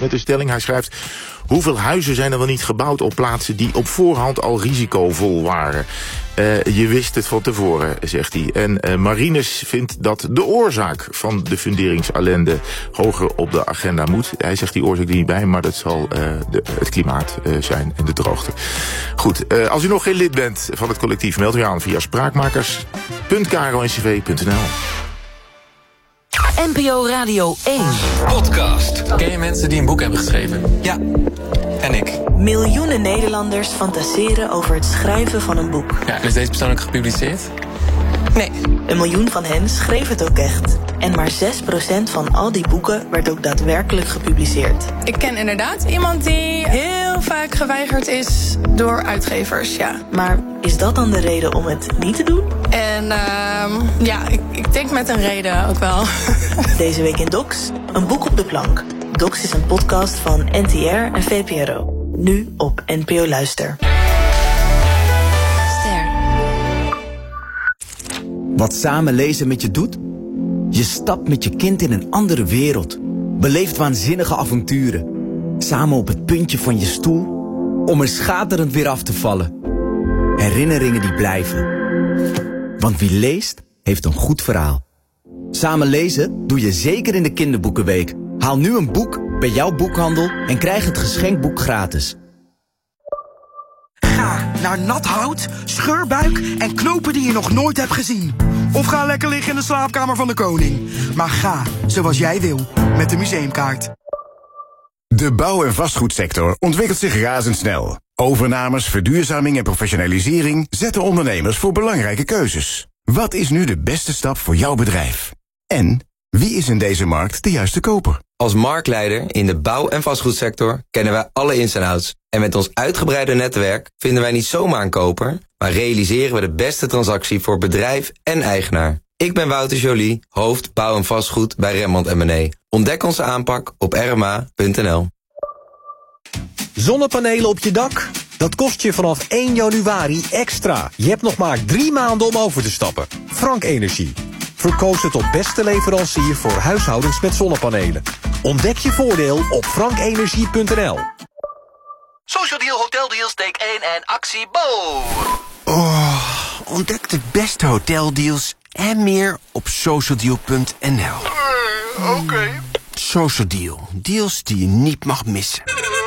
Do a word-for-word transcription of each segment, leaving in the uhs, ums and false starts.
met de stelling. Hij schrijft: hoeveel huizen zijn er wel niet gebouwd op plaatsen die op voorhand al risicovol waren? Uh, je wist het van tevoren, zegt hij. En uh, Marinus vindt dat de oorzaak van de funderingsellende hoger op de agenda moet. Hij zegt die oorzaak er niet bij, maar dat zal uh, de, het klimaat uh, zijn en de droogte. Goed, uh, als u nog geen lid bent van het collectief, meld u aan via spraakmakers punt k r o n c v punt n l. N P O Radio één. Podcast. Ken je mensen die een boek hebben geschreven? Ja, en ik. Miljoenen Nederlanders fantaseren over het schrijven van een boek. Ja, en is deze persoon ook gepubliceerd? Nee. Een miljoen van hen schreef het ook echt. En maar zes procent van al die boeken werd ook daadwerkelijk gepubliceerd. Ik ken inderdaad iemand die heel vaak geweigerd is door uitgevers, ja. Maar is dat dan de reden om het niet te doen? En uh, ja, ik, ik denk met een reden ook wel. Deze week in Docs, een boek op de plank. Docs is een podcast van N T R en V P R O. Nu op N P O Luister. Ster. Wat samen lezen met je doet? Je stapt met je kind in een andere wereld. Beleeft waanzinnige avonturen. Samen op het puntje van je stoel, om er schaterend weer af te vallen. Herinneringen die blijven. Want wie leest, heeft een goed verhaal. Samen lezen doe je zeker in de kinderboekenweek. Haal nu een boek bij jouw boekhandel en krijg het geschenkboek gratis. Ga naar nat hout, scheurbuik en knopen die je nog nooit hebt gezien. Of ga lekker liggen in de slaapkamer van de koning. Maar ga zoals jij wil, met de museumkaart. De bouw- en vastgoedsector ontwikkelt zich razendsnel. Overnames, verduurzaming en professionalisering zetten ondernemers voor belangrijke keuzes. Wat is nu de beste stap voor jouw bedrijf? En wie is in deze markt de juiste koper? Als marktleider in de bouw- en vastgoedsector kennen wij alle ins en outs. En met ons uitgebreide netwerk vinden wij niet zomaar een koper, maar realiseren we de beste transactie voor bedrijf en eigenaar. Ik ben Wouter Joly, hoofd bouw en vastgoed bij Remmond en Mené. Ontdek onze aanpak op r m a punt n l. Zonnepanelen op je dak? Dat kost je vanaf één januari extra. Je hebt nog maar drie maanden om over te stappen. Frank Energie verkoos het tot beste leverancier voor huishoudens met zonnepanelen. Ontdek je voordeel op frank energie punt n l. Social Deal, Hotel Deal, steek één en actie Bo! Oh, ontdek de beste hoteldeals en meer op social deal punt n l. Uh, Oké. Okay. Social Deal, deals die je niet mag missen.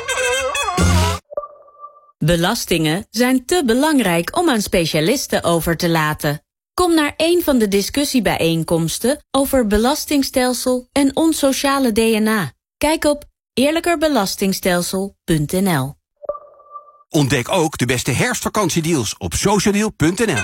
Belastingen zijn te belangrijk om aan specialisten over te laten. Kom naar een van de discussiebijeenkomsten over belastingstelsel en ons sociale D N A. Kijk op eerlijkerbelastingstelsel punt n l. Ontdek ook de beste herfstvakantiedeals op social deal punt n l.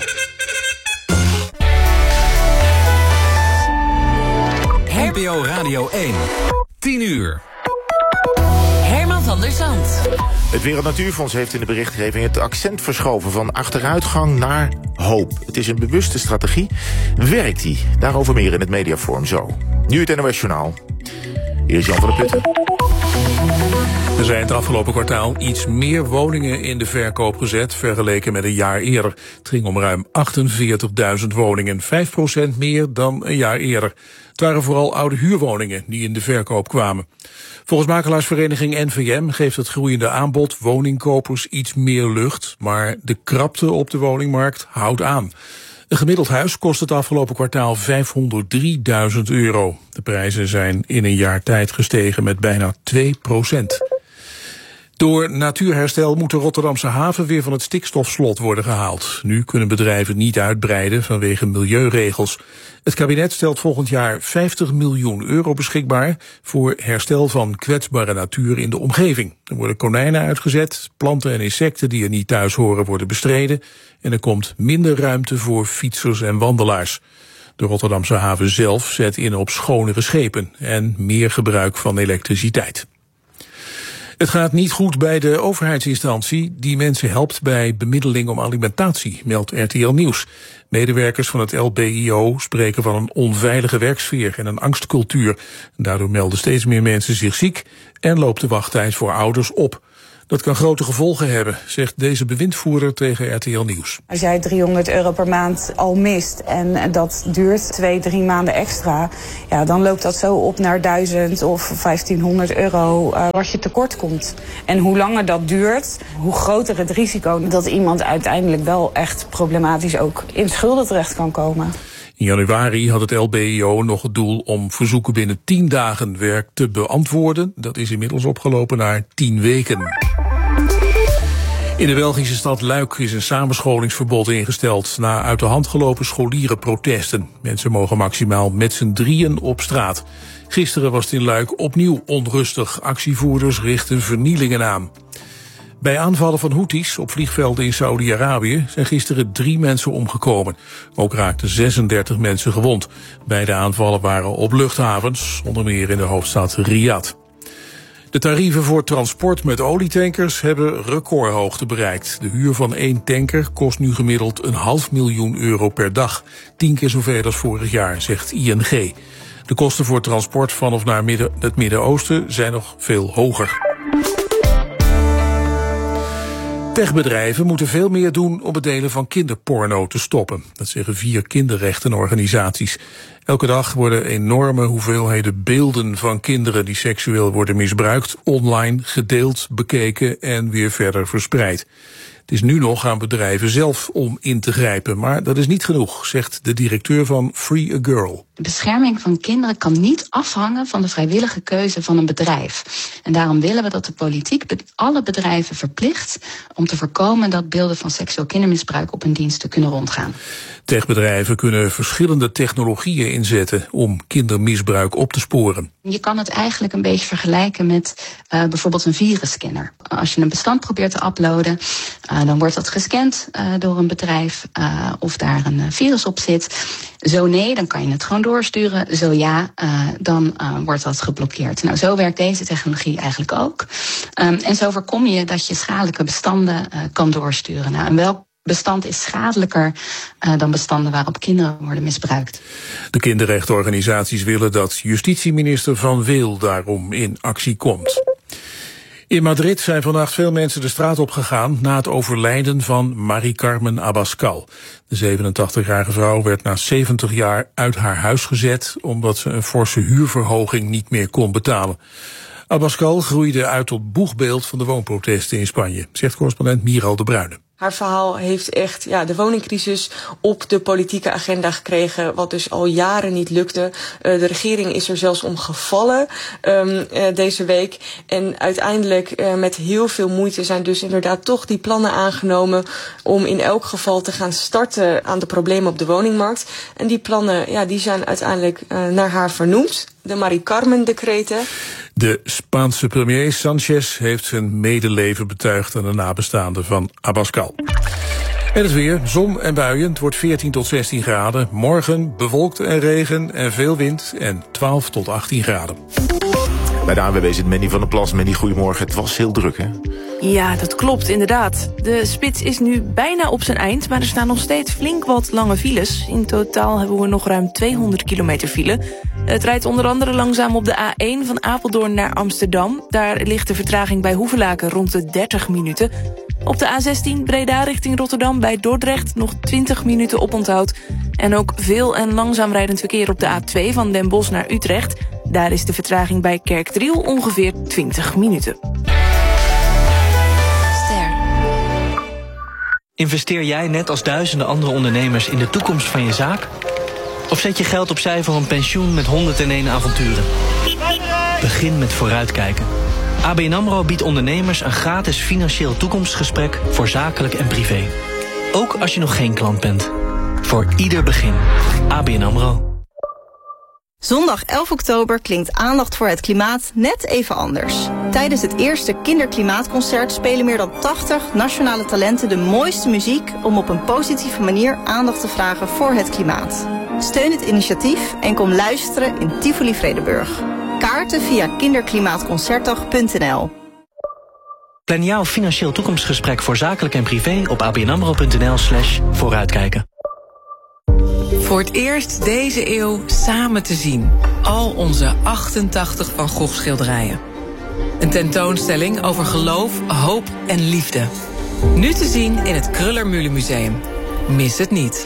N P O Radio één. tien uur. Herman van der Zand. Het Wereld Natuurfonds heeft in de berichtgeving het accent verschoven van achteruitgang naar hoop. Het is een bewuste strategie. Werkt die? Daarover meer in het Mediaforum zo. Nu het N O S Journaal. Hier is Jan van der Putten. Er zijn het afgelopen kwartaal iets meer woningen in de verkoop gezet vergeleken met een jaar eerder. Het ging om ruim achtenveertigduizend woningen, vijf procent meer dan een jaar eerder. Het waren vooral oude huurwoningen die in de verkoop kwamen. Volgens makelaarsvereniging N V M geeft het groeiende aanbod woningkopers iets meer lucht, maar de krapte op de woningmarkt houdt aan. Een gemiddeld huis kost het afgelopen kwartaal vijfhonderddrieduizend euro. De prijzen zijn in een jaar tijd gestegen met bijna twee procent. Door natuurherstel moet de Rotterdamse haven weer van het stikstofslot worden gehaald. Nu kunnen bedrijven niet uitbreiden vanwege milieuregels. Het kabinet stelt volgend jaar vijftig miljoen euro beschikbaar voor herstel van kwetsbare natuur in de omgeving. Er worden konijnen uitgezet, planten en insecten die er niet thuis horen worden bestreden en er komt minder ruimte voor fietsers en wandelaars. De Rotterdamse haven zelf zet in op schonere schepen en meer gebruik van elektriciteit. Het gaat niet goed bij de overheidsinstantie die mensen helpt bij bemiddeling om alimentatie, meldt R T L Nieuws. Medewerkers van het L B I O spreken van een onveilige werksfeer en een angstcultuur. Daardoor melden steeds meer mensen zich ziek en loopt de wachttijd voor ouders op. Dat kan grote gevolgen hebben, zegt deze bewindvoerder tegen R T L Nieuws. Als jij driehonderd euro per maand al mist en dat duurt twee, drie maanden extra, ja, dan loopt dat zo op naar duizend of vijftienhonderd euro uh, wat je tekort komt. En hoe langer dat duurt, hoe groter het risico dat iemand uiteindelijk wel echt problematisch ook in schulden terecht kan komen. In januari had het L B I O nog het doel om verzoeken binnen tien dagen werk te beantwoorden. Dat is inmiddels opgelopen naar tien weken. In de Belgische stad Luik is een samenscholingsverbod ingesteld na uit de hand gelopen scholierenprotesten. Mensen mogen maximaal met z'n drieën op straat. Gisteren was het in Luik opnieuw onrustig. Actievoerders richten vernielingen aan. Bij aanvallen van Houthis op vliegvelden in Saudi-Arabië zijn gisteren drie mensen omgekomen. Ook raakten zesendertig mensen gewond. Beide aanvallen waren op luchthavens, onder meer in de hoofdstad Riyadh. De tarieven voor transport met olietankers hebben recordhoogte bereikt. De huur van één tanker kost nu gemiddeld een half miljoen euro per dag. Tien keer zoveel als vorig jaar, zegt I N G. De kosten voor transport van of naar midden, het Midden-Oosten zijn nog veel hoger. Techbedrijven moeten veel meer doen om het delen van kinderporno te stoppen. Dat zeggen vier kinderrechtenorganisaties. Elke dag worden enorme hoeveelheden beelden van kinderen die seksueel worden misbruikt online gedeeld, bekeken en weer verder verspreid. Het is nu nog aan bedrijven zelf om in te grijpen, maar dat is niet genoeg, zegt de directeur van Free a Girl. De bescherming van kinderen kan niet afhangen van de vrijwillige keuze van een bedrijf. En daarom willen we dat de politiek alle bedrijven verplicht om te voorkomen dat beelden van seksueel kindermisbruik op hun diensten kunnen rondgaan. Techbedrijven kunnen verschillende technologieën inzetten om kindermisbruik op te sporen. Je kan het eigenlijk een beetje vergelijken met uh, bijvoorbeeld een virusscanner. Als je een bestand probeert te uploaden, uh, dan wordt dat gescand uh, door een bedrijf uh, of daar een uh, virus op zit. Zo nee, dan kan je het gewoon doorsturen. Zo ja, uh, dan uh, wordt dat geblokkeerd. Nou, zo werkt deze technologie eigenlijk ook. Um, en zo voorkom je dat je schadelijke bestanden uh, kan doorsturen. Nou, en welk bestand is schadelijker uh, dan bestanden waarop kinderen worden misbruikt. De kinderrechtenorganisaties willen dat justitieminister Van Wil daarom in actie komt. In Madrid zijn vannacht veel mensen de straat op gegaan na het overlijden van Mari Carmen Abascal. De zevenentachtigjarige vrouw werd na zeventig jaar uit haar huis gezet omdat ze een forse huurverhoging niet meer kon betalen. Abascal groeide uit tot boegbeeld van de woonprotesten in Spanje, zegt correspondent Miral de Bruyne. Haar verhaal heeft echt ja, de woningcrisis op de politieke agenda gekregen, wat dus al jaren niet lukte. Uh, de regering is er zelfs om gevallen um, uh, deze week. En uiteindelijk uh, met heel veel moeite zijn dus inderdaad toch die plannen aangenomen om in elk geval te gaan starten aan de problemen op de woningmarkt. En die plannen ja, die zijn uiteindelijk uh, naar haar vernoemd. De Mari Carmen-decreten. De Spaanse premier Sanchez heeft zijn medeleven betuigd aan de nabestaanden van Abascal. En het weer, zon en buien. Het wordt veertien tot zestien graden. Morgen bewolkt en regen en veel wind en twaalf tot achttien graden. Bij de A N W B zit Mandy van der Plas. Mandy, goedemorgen. Het was heel druk, hè? Ja, dat klopt, inderdaad. De spits is nu bijna op zijn eind, maar er staan nog steeds flink wat lange files. In totaal hebben we nog ruim tweehonderd kilometer file. Het rijdt onder andere langzaam op de A één van Apeldoorn naar Amsterdam. Daar ligt de vertraging bij Hoevelaken rond de dertig minuten. Op de A zestien Breda richting Rotterdam bij Dordrecht nog twintig minuten oponthoud. En ook veel en langzaam rijdend verkeer op de A twee van Den Bosch naar Utrecht. Daar is de vertraging bij Kerkdriel ongeveer twintig minuten. Investeer jij net als duizenden andere ondernemers in de toekomst van je zaak? Of zet je geld opzij voor een pensioen met honderdéén avonturen? Begin met vooruitkijken. A B N AMRO biedt ondernemers een gratis financieel toekomstgesprek voor zakelijk en privé. Ook als je nog geen klant bent. Voor ieder begin. A B N AMRO. Zondag elf oktober klinkt aandacht voor het klimaat net even anders. Tijdens het eerste Kinderklimaatconcert spelen meer dan tachtig nationale talenten de mooiste muziek om op een positieve manier aandacht te vragen voor het klimaat. Steun het initiatief en kom luisteren in Tivoli Vredenburg. Kaarten via kinderklimaatconcertdag punt n l. Plan jouw financieel toekomstgesprek voor zakelijk en privé op abnamro.nl slash vooruitkijken. Voor het eerst deze eeuw samen te zien. Al onze achtentachtig Van Gogh schilderijen. Een tentoonstelling over geloof, hoop en liefde. Nu te zien in het Kruller-Müller Museum. Mis het niet.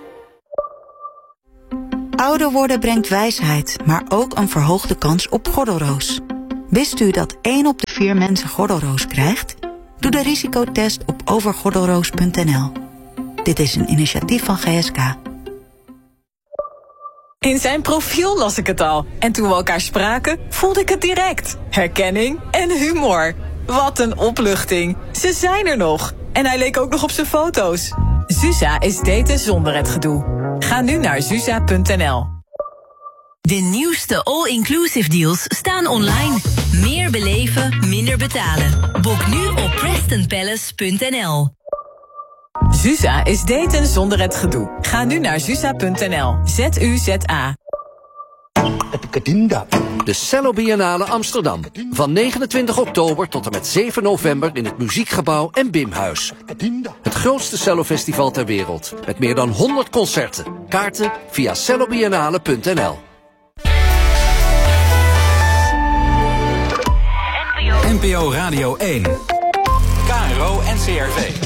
Ouder worden brengt wijsheid, maar ook een verhoogde kans op gordelroos. Wist u dat één op de vier mensen gordelroos krijgt? Doe de risicotest op overgordelroos punt n l. Dit is een initiatief van G S K. In zijn profiel las ik het al. En toen we elkaar spraken, voelde ik het direct. Herkenning en humor. Wat een opluchting. Ze zijn er nog. En hij leek ook nog op zijn foto's. Zuza is daten zonder het gedoe. Ga nu naar zuza punt n l. De nieuwste all-inclusive deals staan online. Meer beleven, minder betalen. Boek nu op preston palace punt n l. Zuza is daten zonder het gedoe. Ga nu naar zuza punt n l. Z U Z A. De Cello Biennale Amsterdam. Van negenentwintig oktober tot en met zeven november in het Muziekgebouw en Bimhuis. Het grootste cellofestival ter wereld. Met meer dan honderd concerten. Kaarten via cello biennale punt n l. N P O Radio één. K R O N C R V.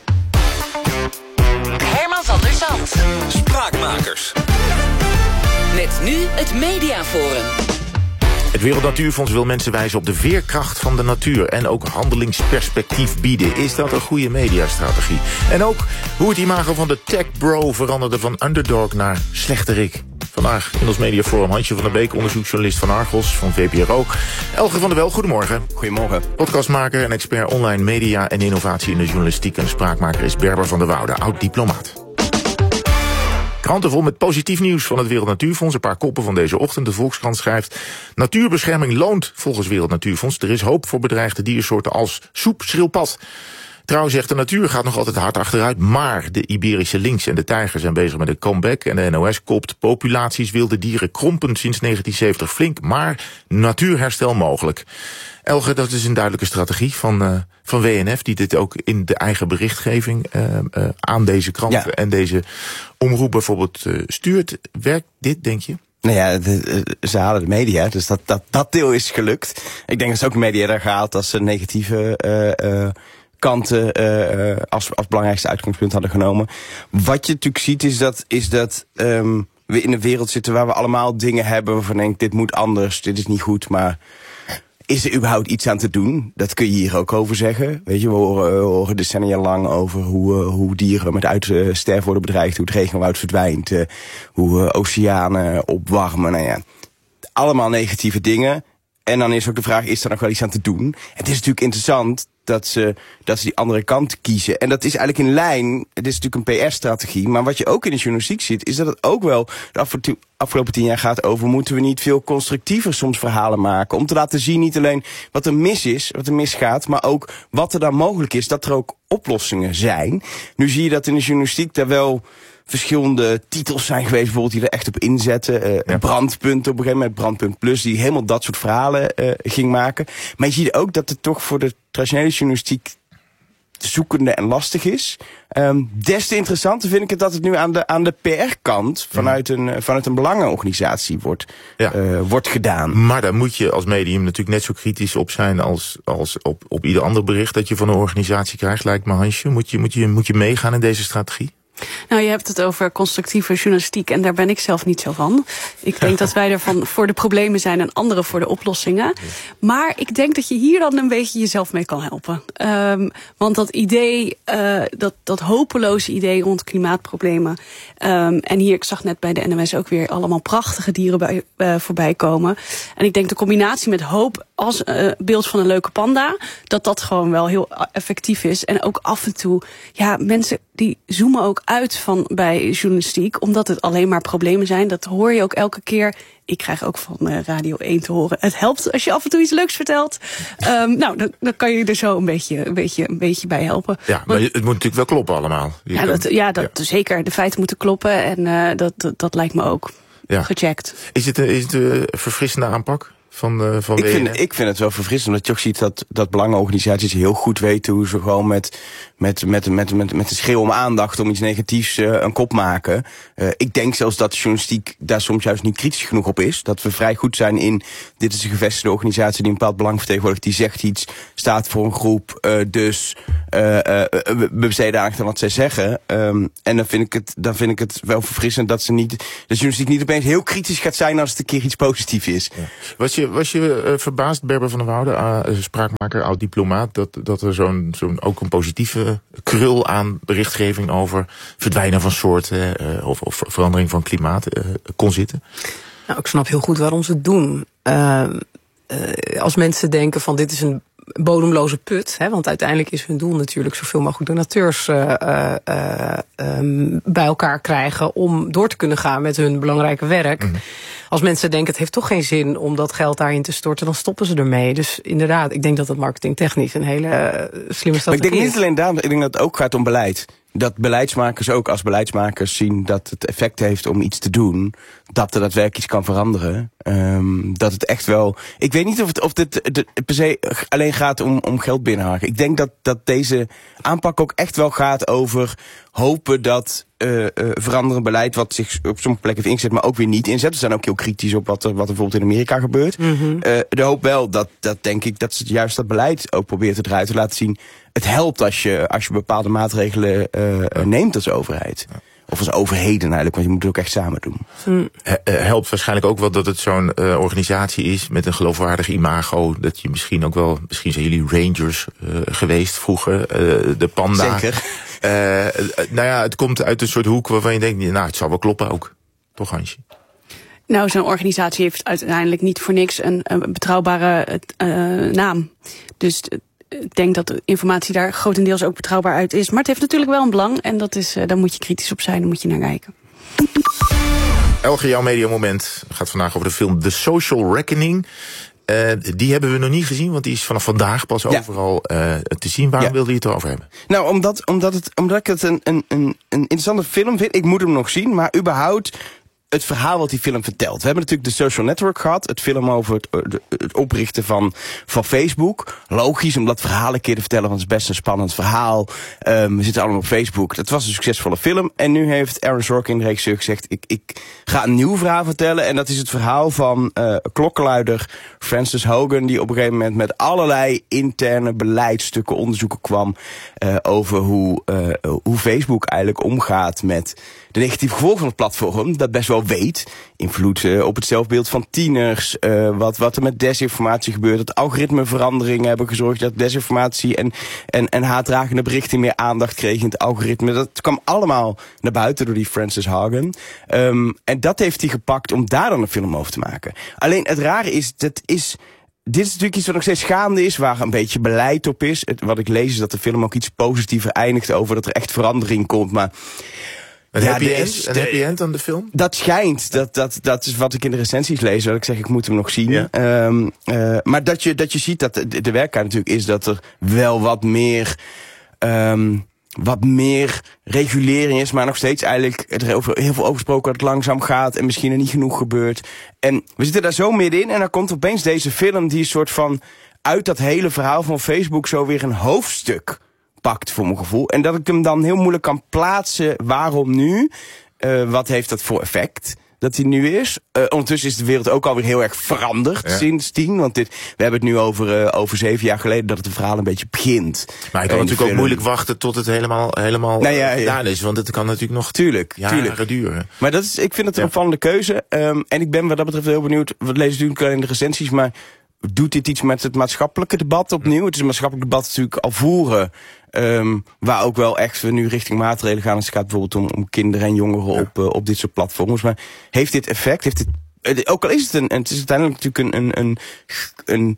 Herman van der Zand. Spraakmakers. Met nu het Mediaforum. Het Wereld Natuurfonds wil mensen wijzen op de veerkracht van de natuur en ook handelingsperspectief bieden. Is dat een goede mediastrategie? En ook hoe het imago van de tech bro veranderde van underdog naar slechterik. Vandaag in ons Mediaforum Hansje van der Beek, onderzoeksjournalist van Argos van V P R O. Elge van der Wel, goedemorgen. Goedemorgen. Podcastmaker en expert online media en innovatie in de journalistiek. En de spraakmaker is Berber van der Woude, oud-diplomaat. Kranten vol met positief nieuws van het Wereld Natuurfonds. Een paar koppen van deze ochtend. De Volkskrant schrijft: natuurbescherming loont volgens Wereld Natuurfonds. Er is hoop voor bedreigde diersoorten als soep, schildpad. Trouw zegt de natuur gaat nog altijd hard achteruit, maar de Iberische lynx en de tijger zijn bezig met een comeback. En de N O S kopt: populaties wilde dieren krompen sinds negentien zeventig flink, maar natuurherstel mogelijk. Elge, dat is een duidelijke strategie van, uh, van W N F, die dit ook in de eigen berichtgeving uh, uh, aan deze kranten ja. en deze omroep bijvoorbeeld uh, stuurt. Werkt dit, denk je? Nou ja, de, de, ze halen de media, dus dat, dat, dat deel is gelukt. Ik denk dat ze ook de media daar gehaald als ze negatieve uh, uh, kanten uh, als, als belangrijkste uitgangspunt hadden genomen. Wat je natuurlijk ziet is dat, is dat um, we in een wereld zitten waar we allemaal dingen hebben waarvan denk dit moet anders, dit is niet goed, maar is er überhaupt iets aan te doen? Dat kun je hier ook over zeggen. Weet je, we horen, we horen decennia lang over hoe, uh, hoe dieren met uitsterven worden bedreigd, hoe het regenwoud verdwijnt, uh, hoe uh, oceanen opwarmen. Nou ja, allemaal negatieve dingen. En dan is ook de vraag, is er nog wel iets aan te doen? Het is natuurlijk interessant dat ze, dat ze die andere kant kiezen. En dat is eigenlijk in lijn, het is natuurlijk een P R-strategie, maar wat je ook in de journalistiek ziet, is dat het ook wel de afgelopen tien jaar gaat over, moeten we niet veel constructiever soms verhalen maken, om te laten zien niet alleen wat er mis is, wat er misgaat, maar ook wat er dan mogelijk is, dat er ook oplossingen zijn. Nu zie je dat in de journalistiek daar wel verschillende titels zijn geweest, bijvoorbeeld die er echt op inzetten. Uh, ja. Brandpunt op een gegeven moment, Brandpunt Plus, die helemaal dat soort verhalen uh, ging maken. Maar je ziet ook dat het toch voor de traditionele journalistiek zoekende en lastig is. Um, des te interessanter vind ik het dat het nu aan de, aan de P R-kant vanuit een, vanuit een belangenorganisatie wordt, ja. uh, wordt gedaan. Maar daar moet je als medium natuurlijk net zo kritisch op zijn als, als op, op ieder ander bericht dat je van een organisatie krijgt, lijkt me, Hansje. Moet je, moet je, moet je meegaan in deze strategie? Nou, je hebt het over constructieve journalistiek en daar ben ik zelf niet zo van. Ik denk dat wij er van voor de problemen zijn en anderen voor de oplossingen. Maar ik denk dat je hier dan een beetje jezelf mee kan helpen. Um, want dat idee, uh, dat, dat hopeloze idee rond klimaatproblemen. Um, en hier, ik zag net bij de N O S ook weer allemaal prachtige dieren bij, uh, voorbij komen. En ik denk de combinatie met hoop als uh, beeld van een leuke panda, dat dat gewoon wel heel effectief is. En ook af en toe, ja, mensen die zoomen ook uit van bij journalistiek, omdat het alleen maar problemen zijn. Dat hoor je ook elke keer. Ik krijg ook van uh, Radio één te horen. Het helpt als je af en toe iets leuks vertelt. Um, nou, dan, dan kan je er zo een beetje, een beetje, een beetje bij helpen. Ja, maar Want, het moet natuurlijk wel kloppen allemaal. Ja, kan, dat, ja, dat ja. zeker. De feiten moeten kloppen en uh, dat, dat, dat lijkt me ook. Ja. Gecheckt. Is het, is het een verfrissende aanpak? Van, uh, van ik, vind, ik vind het wel verfrissend, omdat je ook ziet dat, dat belangenorganisaties heel goed weten hoe ze gewoon met, met, met, met, met, met een schreeuw om aandacht om iets negatiefs uh, een kop maken. Uh, ik denk zelfs dat de journalistiek daar soms juist niet kritisch genoeg op is. Dat we vrij goed zijn in, dit is een gevestigde organisatie die een bepaald belang vertegenwoordigt, die zegt iets, staat voor een groep, uh, dus uh, uh, we besteden aandacht aan wat zij zeggen. Um, en dan vind ik het, dan vind ik het wel verfrissend dat ze niet, de journalistiek niet opeens heel kritisch gaat zijn als het een keer iets positiefs is. Ja. Was je Was je uh, verbaasd, Berber van der Woude, uh, spraakmaker, oud-diplomaat, dat, dat er zo'n, zo'n ook een positieve krul aan berichtgeving over verdwijnen van soorten uh, of, of verandering van klimaat uh, kon zitten? Nou, ik snap heel goed waarom ze het doen. Uh, uh, als mensen denken van dit is een bodemloze put, hè, want uiteindelijk is hun doel natuurlijk zoveel mogelijk donateurs uh, uh, uh, um, bij elkaar krijgen om door te kunnen gaan met hun belangrijke werk. Mm-hmm. Als mensen denken het heeft toch geen zin om dat geld daarin te storten, dan stoppen ze ermee. Dus inderdaad, ik denk dat het marketingtechnisch een hele uh, slimme strategie is. Maar ik denk niet alleen daarom, ik denk dat het ook gaat om beleid. Dat beleidsmakers ook als beleidsmakers zien dat het effect heeft om iets te doen, dat er daadwerkelijk iets kan veranderen. Um, dat het echt wel. Ik weet niet of het of dit de, per se alleen gaat om, om geld binnenhaken. Ik denk dat, dat deze aanpak ook echt wel gaat over hopen dat uh, uh, veranderend beleid wat zich op sommige plekken heeft ingezet, maar ook weer niet inzet. We zijn ook heel kritisch op wat er, wat er bijvoorbeeld in Amerika gebeurt. Mm-hmm. Uh, de hoop wel dat, dat denk ik, dat ze juist dat beleid ook proberen te draaien, te laten zien. Het helpt als je, als je bepaalde maatregelen uh, neemt als overheid. Of als overheden eigenlijk, want je moet het ook echt samen doen. Hmm. Helpt waarschijnlijk ook wel dat het zo'n uh, organisatie is met een geloofwaardig imago. Dat je misschien ook wel, misschien zijn jullie Rangers uh, geweest vroeger, uh, de Panda. Zeker. Uh, nou ja, het komt uit een soort hoek waarvan je denkt, nou, het zal wel kloppen ook. Toch, Hansje? Nou, zo'n organisatie heeft uiteindelijk niet voor niks een, een betrouwbare uh, naam. Dus ik denk dat de informatie daar grotendeels ook betrouwbaar uit is. Maar het heeft natuurlijk wel een belang en dat is, uh, daar moet je kritisch op zijn, daar moet je naar kijken. Elge, jouw mediamoment gaat vandaag over de film The Social Reckoning. Uh, die hebben we nog niet gezien, want die is vanaf vandaag pas ja. overal uh, te zien. Waarom ja. wilde je het erover hebben? Nou, omdat, omdat, het, omdat ik het een, een, een interessante film vind. Ik moet hem nog zien, maar überhaupt het verhaal wat die film vertelt. We hebben natuurlijk de Social Network gehad. Het film over het, het oprichten van, van Facebook. Logisch om dat verhaal een keer te vertellen, want het is best een spannend verhaal. Um, we zitten allemaal op Facebook. Dat was een succesvolle film. En nu heeft Aaron Sorkin, de regisseur, gezegd, ik, ik ga een nieuw verhaal vertellen. En dat is het verhaal van uh, klokkenluider Frances Hogan, die op een gegeven moment met allerlei interne beleidsstukken onderzoeken kwam uh, over hoe, uh, hoe Facebook eigenlijk omgaat met de negatieve gevolgen van het platform, dat best wel weet. Invloed uh, op het zelfbeeld van tieners, uh, wat, wat er met desinformatie gebeurt. Dat algoritmeveranderingen hebben gezorgd dat desinformatie en, en, en haatdragende berichten meer aandacht kregen in het algoritme. Dat kwam allemaal naar buiten door die Frances Hogan. Um, en dat heeft hij gepakt om daar dan een film over te maken. Alleen het rare is, dat is dit is natuurlijk iets wat nog steeds gaande is, waar een beetje beleid op is. Het, wat ik lees is dat de film ook iets positiever eindigt over dat er echt verandering komt, maar Een ja, happy end? is, Een happy end aan de film? Dat schijnt. Dat, dat, dat is wat ik in de recensies lees. Dat ik zeg, ik moet hem nog zien. Ja. Um, uh, maar dat je, dat je ziet dat de, de werkelijkheid natuurlijk is dat er wel wat meer Um, wat meer regulering is, maar nog steeds eigenlijk er over, heel veel over gesproken dat het langzaam gaat en misschien er niet genoeg gebeurt. En we zitten daar zo middenin en dan komt opeens deze film die een soort van uit dat hele verhaal van Facebook zo weer een hoofdstuk pakt voor mijn gevoel. En dat ik hem dan heel moeilijk kan plaatsen. Waarom nu? Uh, wat heeft dat voor effect? Dat hij nu is. Uh, ondertussen is de wereld ook alweer heel erg veranderd ja. sindsdien. Want dit, we hebben het nu over, uh, over zeven jaar geleden dat het verhaal een beetje begint. Maar je kan uh, natuurlijk ook moeilijk wachten tot het helemaal, helemaal nou ja, gedaan is. Want het kan natuurlijk nog tuurlijk, jaren tuurlijk. duren. Maar dat is, ik vind het een ja. opvallende keuze. Um, en ik ben wat dat betreft heel benieuwd. We lezen natuurlijk alleen de recensies, maar doet dit iets met het maatschappelijke debat opnieuw? Het is een maatschappelijk debat natuurlijk al voeren. Um, waar ook wel echt we nu richting maatregelen gaan. Als het gaat bijvoorbeeld om, om kinderen en jongeren ja. op, uh, op dit soort platforms. Maar heeft dit effect? Heeft dit, uh, ook al is het een, het is uiteindelijk natuurlijk een, een, een, een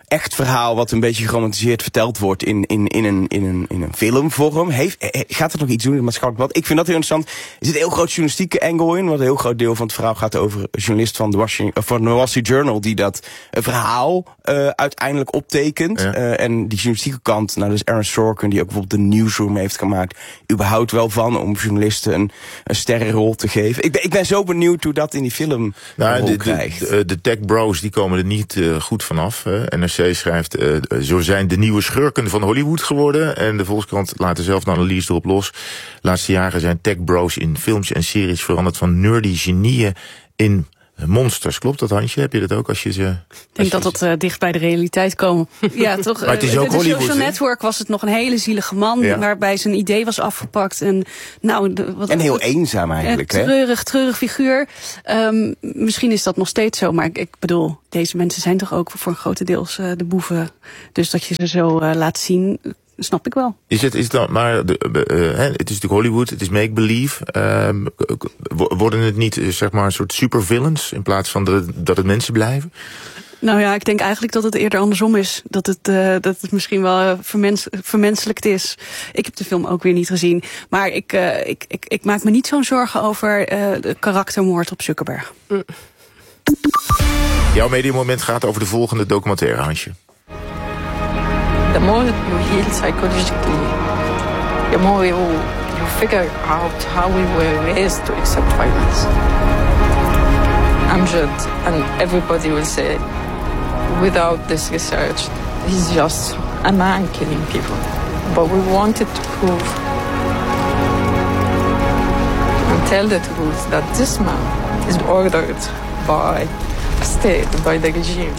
echt verhaal wat een beetje geromantiseerd verteld wordt in, in, in, een, in, een, in een filmvorm. Heeft, gaat het nog iets doen in het maatschappelijk debat? Ik vind dat heel interessant. Er zit een heel groot journalistieke angle in, want een heel groot deel van het verhaal gaat over een journalist van de Washington, van de Wall Street Journal die dat uh, verhaal uh, uiteindelijk optekent. Ja. Uh, en die journalistieke kant, nou dus Aaron Sorkin, die ook bijvoorbeeld de Newsroom heeft gemaakt, überhaupt wel van om journalisten een, een sterrenrol te geven. Ik ben, ik ben zo benieuwd hoe dat in die film nou, de, krijgt. De, de, de tech bros die komen er niet uh, goed vanaf. Uh, N R C schrijft, uh, zo zijn de nieuwe schurken van Hollywood geworden. En de Volkskrant laat er zelf een analyse erop los. De laatste jaren zijn tech bros in films en series veranderd van nerdy genieën in monsters. Klopt dat, Hansje? Heb je dat ook als je ze... Ik denk dat dat uh, dicht bij de realiteit komt. Ja, toch? Maar het is ook de Hollywood, Social Network was het nog een hele zielige man, ja, waarbij zijn idee was afgepakt. En, nou, de, wat, en heel eenzaam eigenlijk. Een treurig, treurig figuur. Um, misschien is dat nog steeds zo, maar ik, ik bedoel, deze mensen zijn toch ook voor een grote deels uh, de boeven. Dus dat je ze zo uh, laat zien, snap ik wel. Is het, is het dan, maar de, uh, uh, het is natuurlijk Hollywood, het is make-believe. Uh, worden het niet, zeg maar, een soort supervillains in plaats van de, dat het mensen blijven? Nou ja, ik denk eigenlijk dat het eerder andersom is. Dat het, uh, dat het misschien wel uh, vermens, vermenselijkt is. Ik heb de film ook weer niet gezien. Maar ik, uh, ik, ik, ik maak me niet zo'n zorgen over uh, de karaktermoord op Zuckerberg. Mm. Jouw mediamoment gaat over de volgende documentaire, Hansje. The more you heal psychologically, the more you, you figure out how we were raised to accept violence. Amjad and everybody will say, without this research, he's just a man killing people. But we wanted to prove and tell the truth that this man is ordered by a state, by the regime.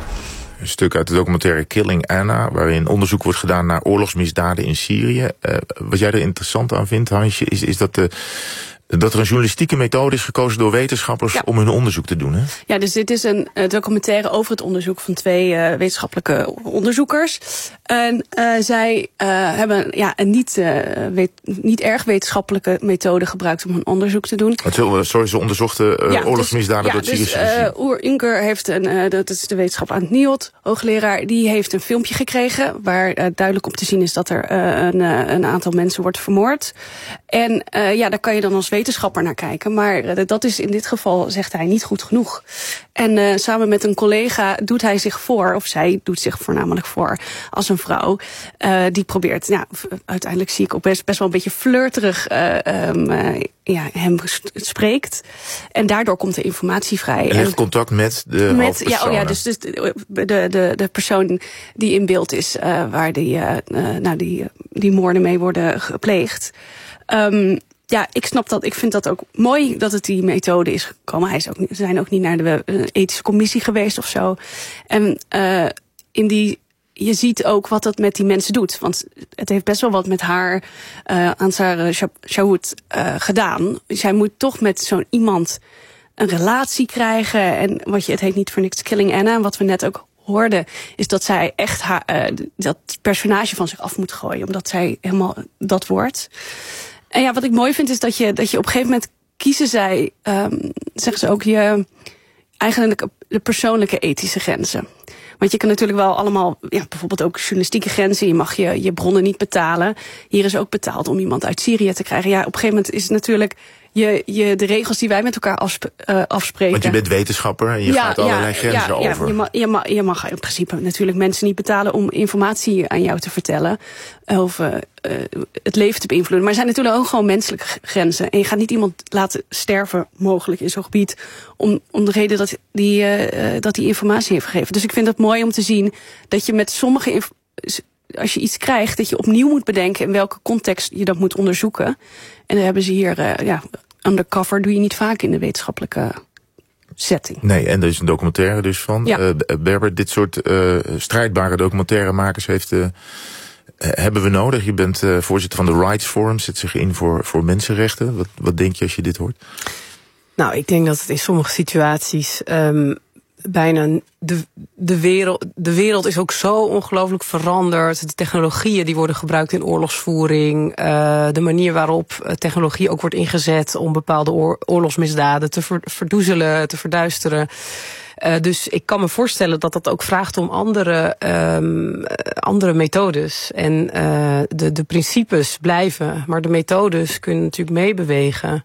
Een stuk uit de documentaire Killing Anna, waarin onderzoek wordt gedaan naar oorlogsmisdaden in Syrië. Uh, wat jij er interessant aan vindt, Hansje, is, is dat de... dat er een journalistieke methode is gekozen door wetenschappers, ja, om hun onderzoek te doen, hè? Ja, dus dit is een uh, documentaire over het onderzoek van twee uh, wetenschappelijke onderzoekers. En uh, zij uh, hebben ja, een niet, uh, weet, niet erg wetenschappelijke methode gebruikt om hun onderzoek te doen. Sorry, ze onderzochten uh, ja, oorlogsmisdaden dus, door het Syrische regime. Ja, dus uh, Oer Inker heeft een, uh, dat is de wetenschap aan het N I O T, hoogleraar, die heeft een filmpje gekregen waar uh, duidelijk op te zien is dat er uh, een, uh, een aantal mensen wordt vermoord. En uh, ja, daar kan je dan als wetenschapper naar kijken. Maar uh, dat is in dit geval, zegt hij, niet goed genoeg. En uh, samen met een collega doet hij zich voor, of zij doet zich voornamelijk voor, als een vrouw uh, die probeert, ja, uiteindelijk zie ik ook best, best wel een beetje flirterig uh, um, uh, ja, hem spreekt. En daardoor komt de informatie vrij. En heeft contact met de met, ja, oh ja, dus, dus de, de, de persoon die in beeld is, uh, waar die, uh, uh, nou, die, die moorden mee worden gepleegd. Um, Ja, ik snap dat. Ik vind dat ook mooi dat het die methode is gekomen. Hij is ook, ze zijn ook niet naar de uh, ethische commissie geweest of zo. En uh, in die, je ziet ook wat dat met die mensen doet. Want het heeft best wel wat met haar, uh, Ansar Shahoud, uh, gedaan. Zij moet toch met zo'n iemand een relatie krijgen. En wat je, het heet niet voor niks Killing Anna. En wat we net ook hoorden, is dat zij echt haar, uh, dat personage van zich af moet gooien. Omdat zij helemaal dat wordt. En ja, wat ik mooi vind is dat je, dat je op een gegeven moment kiezen zij, um, zeggen ze ook, je eigenlijk de persoonlijke ethische grenzen. Want je kan natuurlijk wel allemaal, ja, bijvoorbeeld ook journalistieke grenzen. Je mag je, je bronnen niet betalen. Hier is ook betaald om iemand uit Syrië te krijgen. Ja, op een gegeven moment is het natuurlijk je, je, de regels die wij met elkaar afsp- uh, afspreken. Want je bent wetenschapper en je ja, gaat allerlei ja, grenzen ja, over. Ja, je, mag, je, mag, je mag in principe natuurlijk mensen niet betalen om informatie aan jou te vertellen. Of uh, het leven te beïnvloeden. Maar er zijn natuurlijk ook gewoon menselijke grenzen. En je gaat niet iemand laten sterven, mogelijk in zo'n gebied, om, om de reden dat die, uh, dat die informatie heeft gegeven. Dus ik vind het mooi om te zien dat je met sommige inf- als je iets krijgt, dat je opnieuw moet bedenken in welke context je dat moet onderzoeken. En dan hebben ze hier, uh, ja, undercover doe je niet vaak in de wetenschappelijke setting. Nee, en er is een documentaire dus van. Ja. Uh, Berber, dit soort uh, strijdbare documentairemakers heeft, uh, hebben we nodig. Je bent uh, voorzitter van de Rights Forum, zet zich in voor, voor mensenrechten. Wat, wat denk je als je dit hoort? Nou, ik denk dat het in sommige situaties um, bijna de, de, wereld, de wereld is ook zo ongelooflijk veranderd. De technologieën die worden gebruikt in oorlogsvoering. Uh, de manier waarop technologie ook wordt ingezet om bepaalde oor, oorlogsmisdaden te ver, verdoezelen, te verduisteren. Uh, dus ik kan me voorstellen dat dat ook vraagt om andere, um, andere methodes. En uh, de, de principes blijven, maar de methodes kunnen natuurlijk meebewegen.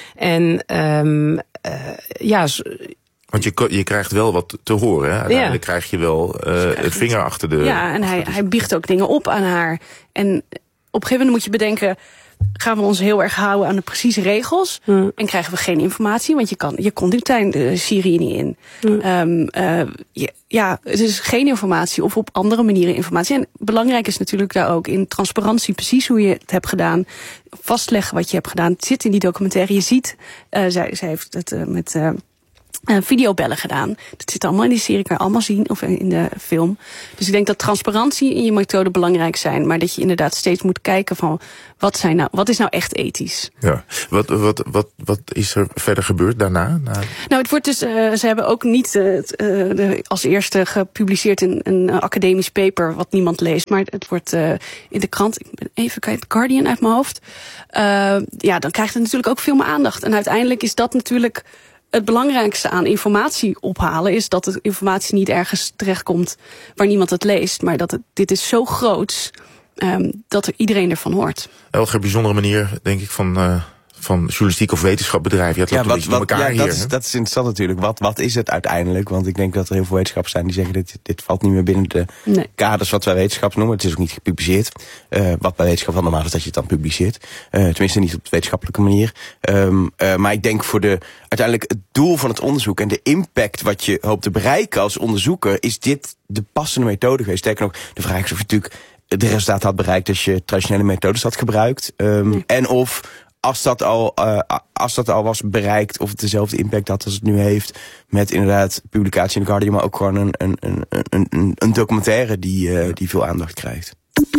En um, uh, ja... Want je, je krijgt wel wat te horen, hè? Uiteindelijk ja. krijg je wel uh, het vinger achter de... Ja, en hij, hij biecht ook dingen op aan haar. En op een gegeven moment moet je bedenken... gaan we ons heel erg houden aan de precieze regels... Hmm. en krijgen we geen informatie, want je, kan, je kon die tijd de Syrië niet in. Hmm. Um, uh, ja, ja, het is geen informatie of op andere manieren informatie. En belangrijk is natuurlijk daar ook in transparantie... precies hoe je het hebt gedaan, vastleggen wat je hebt gedaan. Het zit in die documentaire, je ziet... Uh, zij, zij heeft het uh, met... Uh, Uh, videobellen gedaan. Dat zit allemaal in die serie, kan je allemaal zien, of in de film. Dus ik denk dat transparantie in je methode belangrijk zijn, maar dat je inderdaad steeds moet kijken van wat zijn nou, wat is nou echt ethisch? Ja. Wat, wat, wat, wat is er verder gebeurd daarna? Na... Nou, het wordt dus, uh, ze hebben ook niet uh, de, als eerste gepubliceerd in een uh, academisch paper wat niemand leest, maar het wordt uh, in de krant, ik ben even kijken, Guardian uit mijn hoofd. Uh, ja, dan krijgt het natuurlijk ook veel meer aandacht. En uiteindelijk is dat natuurlijk het belangrijkste aan informatie ophalen is dat de informatie niet ergens terechtkomt waar niemand het leest, maar dat het, dit is zo groot um, dat er iedereen ervan hoort. Elke bijzondere manier, denk ik, van, uh, van journalistiek of wetenschap bedrijven. Je ja, wat, wat, elkaar ja, hier, dat, is, dat is interessant natuurlijk. Wat, wat is het uiteindelijk? Want ik denk dat er heel veel wetenschappers zijn die zeggen dit, dit valt niet meer binnen de nee. kaders wat wij wetenschap noemen. Het is ook niet gepubliceerd. Uh, wat bij wetenschap wel normaal is dat je het dan publiceert. Uh, tenminste niet op de wetenschappelijke manier. Um, uh, maar ik denk voor de uiteindelijk het doel van het onderzoek en de impact wat je hoopt te bereiken als onderzoeker, is dit de passende methode geweest. Sterker nog, de vraag is of je natuurlijk de resultaat had bereikt als je traditionele methodes had gebruikt. Um, nee. En of als dat al, uh, als dat al was bereikt, of het dezelfde impact had als het nu heeft, met inderdaad publicatie in The Guardian, maar ook gewoon een, een, een, een, een documentaire die, uh, die veel aandacht krijgt.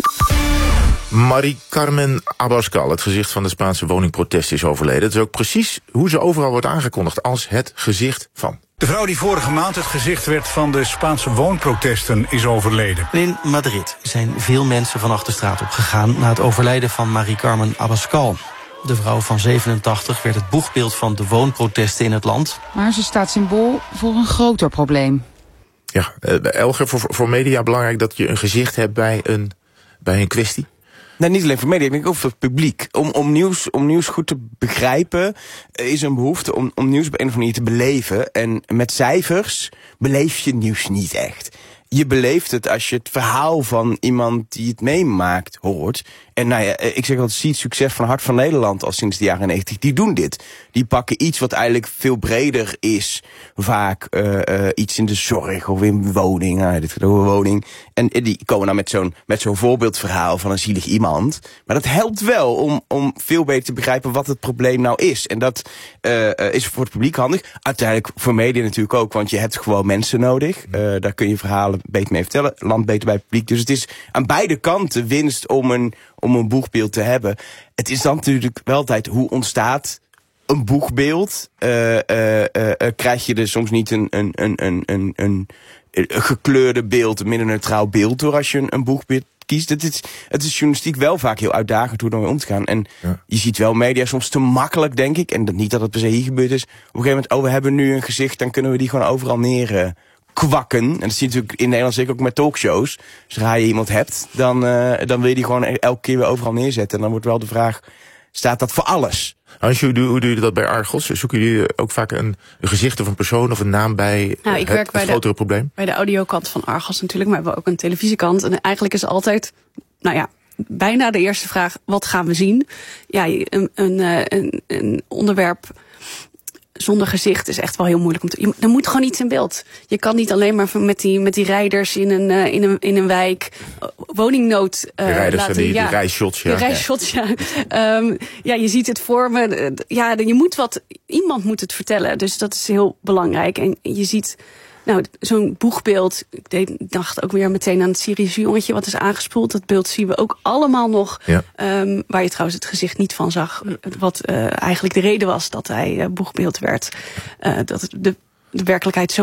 Mari Carmen Abascal, het gezicht van de Spaanse woningprotest, is overleden. Het is ook precies hoe ze overal wordt aangekondigd, als het gezicht van. De vrouw die vorige maand het gezicht werd van de Spaanse woonprotesten is overleden. In Madrid zijn veel mensen vannacht de straat op gegaan na het overlijden van Mari Carmen Abascal. De vrouw van zevenentachtig werd het boegbeeld van de woonprotesten in het land. Maar ze staat symbool voor een groter probleem. Ja, uh, Elger, voor, voor media belangrijk dat je een gezicht hebt bij een, bij een kwestie? Nee, niet alleen voor media, ik denk ook voor het publiek. Om, om, nieuws, om nieuws goed te begrijpen is een behoefte om, om nieuws op een of andere manier te beleven. En met cijfers beleef je nieuws niet echt. Je beleeft het als je het verhaal van iemand die het meemaakt hoort. En nou ja, ik zeg altijd, zie het succes van Hart van Nederland al sinds de jaren negentig. Die doen dit. Die pakken iets wat eigenlijk veel breder is. Vaak uh, uh, iets in de zorg of in woning. Nou, dit gaat over woning. En die komen dan met zo'n met zo'n voorbeeldverhaal van een zielig iemand. Maar dat helpt wel om, om veel beter te begrijpen wat het probleem nou is. En dat uh, uh, is voor het publiek handig. Uiteindelijk voor media natuurlijk ook, want je hebt gewoon mensen nodig. Uh, daar kun je verhalen beter mee vertellen. Land beter bij het publiek. Dus het is aan beide kanten winst om een om een boegbeeld te hebben. Het is dan natuurlijk wel tijd, hoe ontstaat een boegbeeld? Uh, uh, uh, uh, krijg je er soms niet een, een, een, een, een, een, een gekleurde beeld, een minder neutraal beeld door als je een, een boegbeeld kiest? Het is, het is journalistiek wel vaak heel uitdagend hoe ermee om te gaan. En ja. je ziet wel media soms te makkelijk, denk ik. En dat, niet dat het per se hier gebeurd is. Op een gegeven moment, oh, we hebben nu een gezicht, dan kunnen we die gewoon overal neer Uh, kwakken. En dat zie je natuurlijk in Nederland zeker ook met talkshows. Zodra je iemand hebt, dan, uh, dan wil je die gewoon elke keer weer overal neerzetten. En dan wordt wel de vraag, staat dat voor alles? Hansje, hoe doe, hoe doe je dat bij Argos? Zoeken jullie ook vaak een, een gezicht of een persoon of een naam bij nou, ik het, werk bij het grotere de, probleem? Bij de audiokant van Argos natuurlijk, maar we hebben ook een televisiekant. En eigenlijk is altijd, nou ja, bijna de eerste vraag, wat gaan we zien? Ja, een, een, een, een onderwerp zonder gezicht is echt wel heel moeilijk om te. Er moet gewoon iets in beeld. Je kan niet alleen maar met die, met die rijders in een, uh, in een, in een wijk uh, woningnood uh, de rijders, laten. Die, ja, die rijshots, ja. De rijshots, ja. Um, ja, je ziet het vormen. Ja, je moet wat. Iemand moet het vertellen. Dus dat is heel belangrijk. En je ziet. Nou, zo'n boegbeeld, ik deed, dacht ook weer meteen aan het Syrische jongetje wat is aangespoeld. Dat beeld zien we ook allemaal nog, ja. um, waar je trouwens het gezicht niet van zag. Wat uh, eigenlijk de reden was dat hij uh, boegbeeld werd. Uh, dat de, de werkelijkheid zo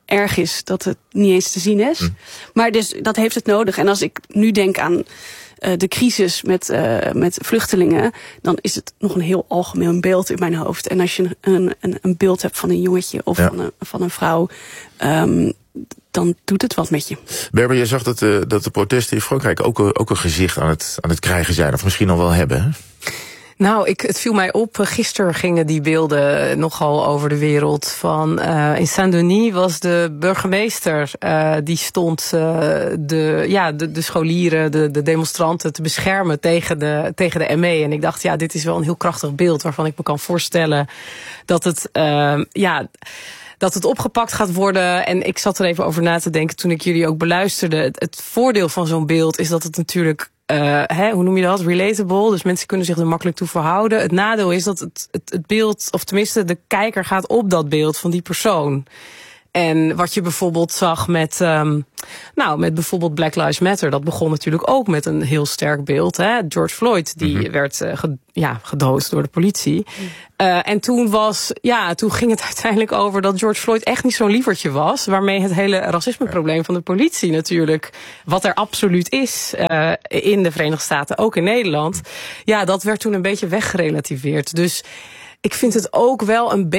erg is dat het niet eens te zien is. Hm. Maar dus dat heeft het nodig. En als ik nu denk aan uh, de crisis met, uh, met vluchtelingen, dan is het nog een heel algemeen beeld in mijn hoofd. En als je een, een, een beeld hebt van een jongetje of ja. van, een, van een vrouw, um, dan doet het wat met je. Berber, je zag dat, uh, dat de protesten in Frankrijk ook, ook een gezicht aan het, aan het krijgen zijn, of misschien al wel hebben, hè? Nou, ik, het viel mij op. Gisteren gingen die beelden nogal over de wereld. Van uh, in Saint-Denis was de burgemeester, uh, die stond uh, de, ja, de, de scholieren, de, de demonstranten te beschermen tegen de, tegen de M E. En ik dacht, ja, dit is wel een heel krachtig beeld waarvan ik me kan voorstellen dat het, uh, ja, dat het opgepakt gaat worden. En ik zat er even over na te denken toen ik jullie ook beluisterde. Het, het voordeel van zo'n beeld is dat het natuurlijk, Uh, hè, hoe noem je dat? Relatable. Dus mensen kunnen zich er makkelijk toe verhouden. Het nadeel is dat het, het, het beeld, of tenminste de kijker gaat op dat beeld van die persoon. En wat je bijvoorbeeld zag met, um, nou, met bijvoorbeeld Black Lives Matter. Dat begon natuurlijk ook met een heel sterk beeld. Hè? George Floyd, die mm-hmm. werd uh, ge, ja, gedood door de politie. Uh, en toen was, ja, toen ging het uiteindelijk over dat George Floyd echt niet zo'n lievertje was. Waarmee het hele racismeprobleem van de politie natuurlijk, wat er absoluut is uh, in de Verenigde Staten, ook in Nederland. Ja, dat werd toen een beetje weggerelativeerd. Dus ik vind het ook wel een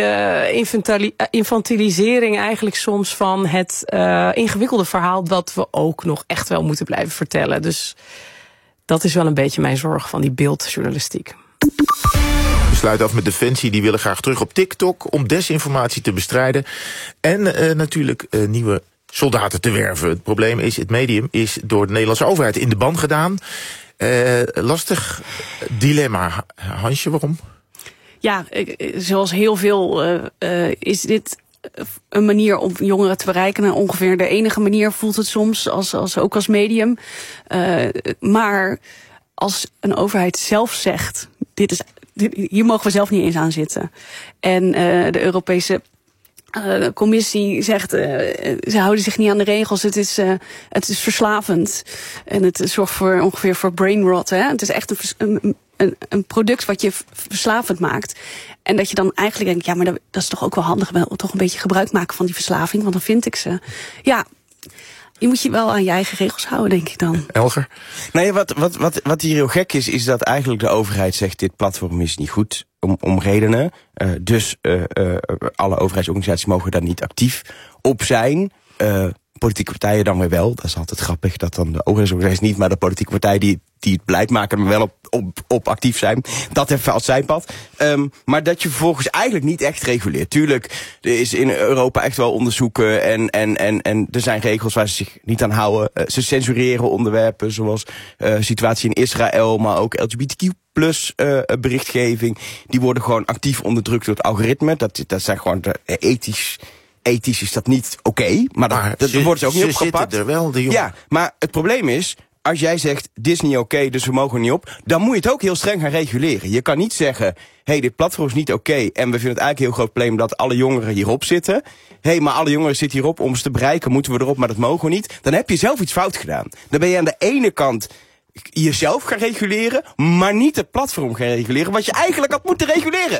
beetje infantilisering eigenlijk soms van het uh, ingewikkelde verhaal dat we ook nog echt wel moeten blijven vertellen. Dus dat is wel een beetje mijn zorg van die beeldjournalistiek. We sluiten af met Defensie. Die willen graag terug op TikTok om desinformatie te bestrijden. En uh, natuurlijk uh, nieuwe soldaten te werven. Het probleem is, het medium is door de Nederlandse overheid in de ban gedaan. Uh, lastig dilemma. Hansje, waarom? Ja, zoals heel veel uh, uh, is dit een manier om jongeren te bereiken. En ongeveer de enige manier voelt het soms, als, als, ook als medium. Uh, maar als een overheid zelf zegt, dit is, dit, hier mogen we zelf niet eens aan zitten. En uh, de Europese Uh, de commissie zegt, uh, ze houden zich niet aan de regels. Het is, uh, het is verslavend. En het zorgt voor ongeveer voor brain rot. Hè? Het is echt een, een, een, een product wat je verslavend maakt. En dat je dan eigenlijk denkt, ja, maar dat, dat is toch ook wel handig. Wel, toch een beetje gebruik maken van die verslaving. Want dan vind ik ze. Ja, je moet je wel aan je eigen regels houden, denk ik dan. Elger? Nee, wat, wat, wat, wat hier heel gek is, is dat eigenlijk de overheid zegt, dit platform is niet goed. Om, om redenen. Uh, dus uh, uh, alle overheidsorganisaties mogen daar niet actief op zijn. Uh, politieke partijen dan weer wel. Dat is altijd grappig dat dan de overheidsorganisaties niet, maar de politieke partijen die, die het beleid maken, maar wel op, op, op actief zijn. Dat even als zijpad. Um, maar dat je vervolgens eigenlijk niet echt reguleert. Tuurlijk, er is in Europa echt wel onderzoeken en, en, en, en er zijn regels waar ze zich niet aan houden. Uh, ze censureren onderwerpen zoals uh, situatie in Israël, maar ook L G B T Q plus uh, berichtgeving. Die worden gewoon actief onderdrukt door het algoritme. Dat, dat zijn gewoon de, ethisch... Ethisch is dat niet oké, okay, maar, maar dat, dat worden ze ook niet opgepakt. Zitten er wel, de jongen. Ja, maar het probleem is, als jij zegt, dit is niet oké, okay, dus we mogen er niet op, dan moet je het ook heel streng gaan reguleren. Je kan niet zeggen, hé, hey, dit platform is niet oké, okay, en we vinden het eigenlijk een heel groot probleem dat alle jongeren hierop zitten. Hé, hey, maar alle jongeren zitten hierop, om ze te bereiken moeten we erop, maar dat mogen we niet. Dan heb je zelf iets fout gedaan. Dan ben je aan de ene kant jezelf gaan reguleren, maar niet het platform gaan reguleren, wat je eigenlijk had moeten reguleren.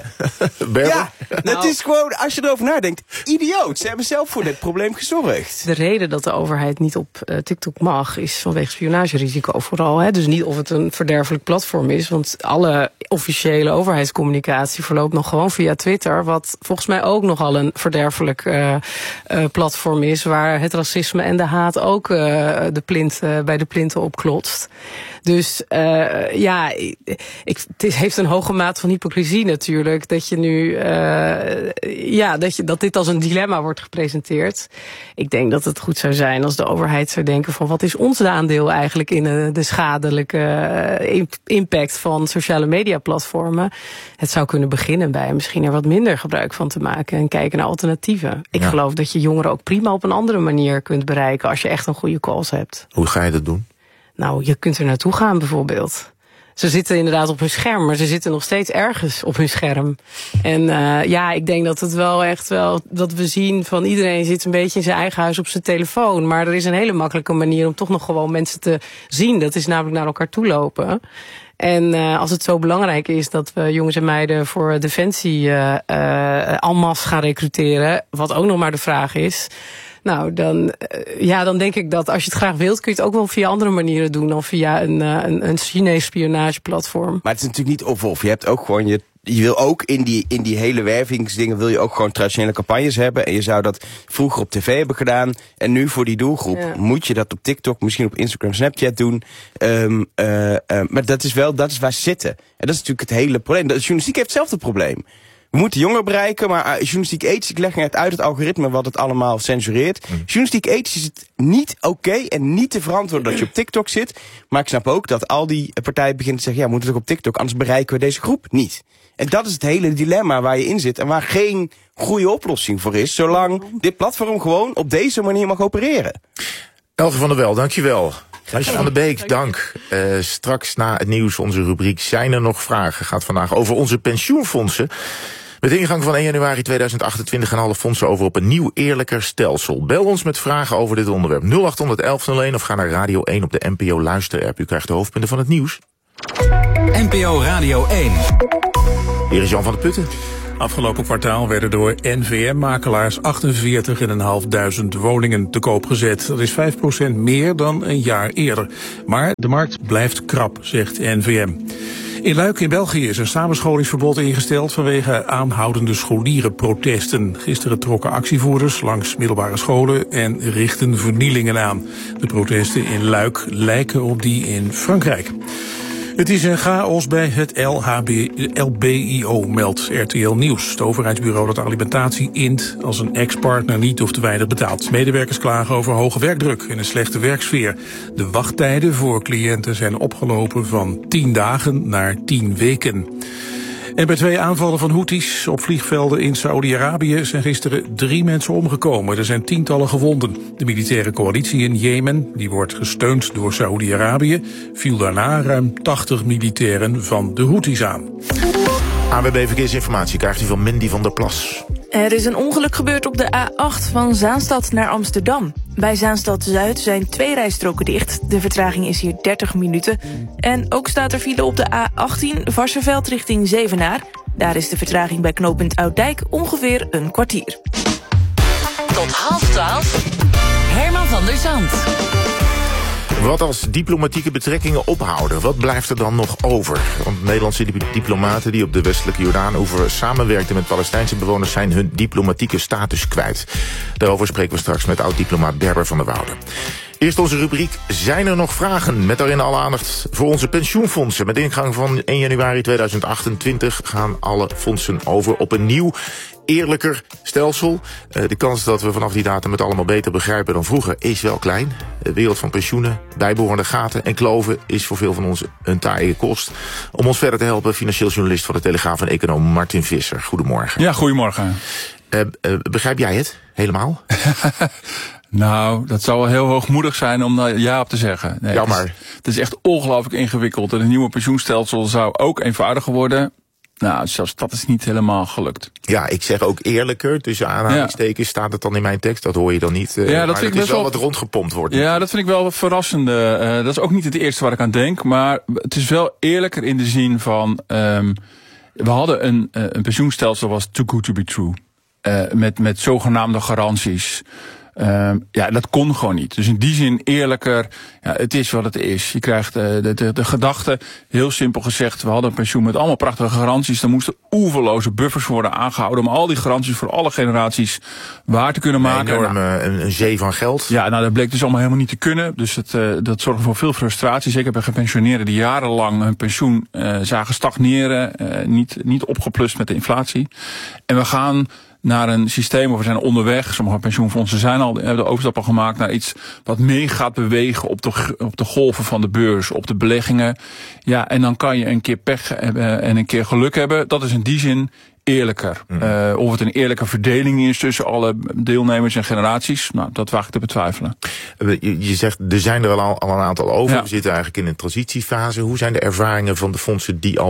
Ja, dat nou, is gewoon, als je erover nadenkt, idioot. Ze hebben zelf voor dit probleem gezorgd. De reden dat de overheid niet op uh, TikTok mag, is vanwege spionagerisico vooral. Hè? Dus niet of het een verderfelijk platform is, want alle officiële overheidscommunicatie verloopt nog gewoon via Twitter, wat volgens mij ook nogal een verderfelijk uh, uh, platform is, waar het racisme en de haat ook uh, de plint, uh, bij de plinten opklotst. Dus uh, ja, ik, het is, heeft een hoge maat van hypocrisie natuurlijk, dat je nu, uh, ja, dat, je, dat dit als een dilemma wordt gepresenteerd. Ik denk dat het goed zou zijn als de overheid zou denken van, wat is ons aandeel eigenlijk in de, de schadelijke impact van sociale media platformen? Het zou kunnen beginnen bij misschien er wat minder gebruik van te maken en kijken naar alternatieven. Ik ja. geloof dat je jongeren ook prima op een andere manier kunt bereiken als je echt een goede cause hebt. Hoe ga je dat doen? Nou, je kunt er naartoe gaan bijvoorbeeld. Ze zitten inderdaad op hun scherm, maar ze zitten nog steeds ergens op hun scherm. En uh, ja, ik denk dat het wel echt wel, dat we zien van iedereen zit een beetje in zijn eigen huis op zijn telefoon. Maar er is een hele makkelijke manier om toch nog gewoon mensen te zien. Dat is namelijk naar elkaar toe lopen. En uh, als het zo belangrijk is dat we jongens en meiden voor Defensie uh, uh, en masse gaan recruteren, wat ook nog maar de vraag is. Nou, dan, uh, ja, dan denk ik dat als je het graag wilt, kun je het ook wel via andere manieren doen dan via een, uh, een, een Chinees spionageplatform. Maar het is natuurlijk niet of-of. Je hebt ook gewoon je... Je wil ook in die, in die hele wervingsdingen wil je ook gewoon traditionele campagnes hebben. En je zou dat vroeger op tv hebben gedaan. En nu voor die doelgroep ja. moet je dat op TikTok, misschien op Instagram, Snapchat doen. Um, uh, uh, maar dat is wel, dat is waar ze zitten. En dat is natuurlijk het hele probleem. De journalistiek heeft hetzelfde probleem. We moeten jongeren bereiken, maar uh, journalistiek ethisch, ik leg net uit het algoritme wat het allemaal censureert. Mm. Journalistiek ethisch is het niet oké okay en niet te verantwoorden dat je op TikTok zit. Maar ik snap ook dat al die partijen beginnen te zeggen, ja, we moeten toch op TikTok, anders bereiken we deze groep niet. En dat is het hele dilemma waar je in zit en waar geen goede oplossing voor is, zolang dit platform gewoon op deze manier mag opereren. Elge van der Wel, dankjewel. Gijs van der Beek, dank. Uh, straks na het nieuws onze rubriek Zijn er nog vragen? Gaat vandaag over onze pensioenfondsen. Met ingang van één januari tweeduizend achtentwintig gaan alle fondsen over op een nieuw eerlijker stelsel. Bel ons met vragen over dit onderwerp. nul acht honderd elf nul één of ga naar Radio één op de N P O luisterapp. U krijgt de hoofdpunten van het nieuws. N P O Radio één. Hier is Jan van der Putten. Afgelopen kwartaal werden door N V M-makelaars achtenveertig vijfduizend woningen te koop gezet. Dat is vijf procent meer dan een jaar eerder. Maar de markt blijft krap, zegt N V M. In Luik in België is een samenscholingsverbod ingesteld vanwege aanhoudende scholierenprotesten. Gisteren trokken actievoerders langs middelbare scholen en richten vernielingen aan. De protesten in Luik lijken op die in Frankrijk. Het is een chaos bij het L H B, L B I O, meldt R T L Nieuws. Het overheidsbureau dat alimentatie int als een ex-partner niet of te weinig betaalt. Medewerkers klagen over hoge werkdruk en een slechte werksfeer. De wachttijden voor cliënten zijn opgelopen van tien dagen naar tien weken. En bij twee aanvallen van Houthis op vliegvelden in Saoedi-Arabië zijn gisteren drie mensen omgekomen. Er zijn tientallen gewonden. De militaire coalitie in Jemen, die wordt gesteund door Saoedi-Arabië, viel daarna ruim tachtig militairen van de Houthis aan. A W B Verkeersinformatie krijgt u van Mandy van der Plas. Er is een ongeluk gebeurd op de A acht van Zaanstad naar Amsterdam. Bij Zaanstad-Zuid zijn twee rijstroken dicht. De vertraging is hier dertig minuten. En ook staat er file op de A achttien Varsseveld richting Zevenaar. Daar is de vertraging bij knooppunt Ouddijk ongeveer een kwartier. Tot half twaalf, Herman van der Zand. Wat als diplomatieke betrekkingen ophouden? Wat blijft er dan nog over? Want Nederlandse diplomaten die op de westelijke Jordaanoever samenwerkten met Palestijnse bewoners zijn hun diplomatieke status kwijt. Daarover spreken we straks met oud-diplomaat Berber van der Woude. Eerst onze rubriek Zijn er nog vragen? Met daarin alle aandacht voor onze pensioenfondsen. Met ingang van één januari tweeduizend achtentwintig gaan alle fondsen over op een nieuw, eerlijker stelsel. Uh, de kans dat we vanaf die datum het allemaal beter begrijpen dan vroeger is wel klein. De wereld van pensioenen, bijbehorende gaten en kloven is voor veel van ons een taaie kost. Om ons verder te helpen, financieel journalist van de Telegraaf en econoom Martin Visser. Goedemorgen. Ja, goedemorgen. Uh, uh, begrijp jij het helemaal? Nou, dat zou wel heel hoogmoedig zijn om daar ja op te zeggen. Nee, Jammer. Het is, het is echt ongelooflijk ingewikkeld. En een nieuwe pensioenstelsel zou ook eenvoudiger worden. Nou, zelfs dat is niet helemaal gelukt. Ja, ik zeg ook eerlijker. Tussen aanhalingstekens staat het dan in mijn tekst. Dat hoor je dan niet. Uh, ja, dat maar vind het ik is wel wel wat rondgepompt wordt. Ja, dat vind ik wel verrassende. Uh, dat is ook niet het eerste waar ik aan denk. Maar het is wel eerlijker in de zin van Um, we hadden een, uh, een pensioenstelsel dat was too good to be true. Uh, met, met zogenaamde garanties. Uh, ja, dat kon gewoon niet. Dus in die zin eerlijker, ja, het is wat het is. Je krijgt uh, de, de, de gedachte, heel simpel gezegd, we hadden een pensioen met allemaal prachtige garanties. Dan moesten oeverloze buffers worden aangehouden om al die garanties voor alle generaties waar te kunnen maken. Een enorme een, een zee van geld. Ja, nou dat bleek dus allemaal helemaal niet te kunnen. Dus het, uh, dat zorgde voor veel frustratie. Zeker bij gepensioneerden die jarenlang hun pensioen uh, zagen stagneren. Uh, niet, niet opgeplust met de inflatie. En we gaan naar een systeem, of we zijn onderweg. Sommige pensioenfondsen zijn al, hebben de overstap al gemaakt naar iets wat mee gaat bewegen op de, op de golven van de beurs, op de beleggingen. Ja, en dan kan je een keer pech hebben en een keer geluk hebben. Dat is in die zin eerlijker. Mm. Uh, of het een eerlijke verdeling is tussen alle deelnemers en generaties, nou, dat waag ik te betwijfelen. Je, je zegt, er zijn er al, al een aantal over. Ja. We zitten eigenlijk in een transitiefase. Hoe zijn de ervaringen van de fondsen die al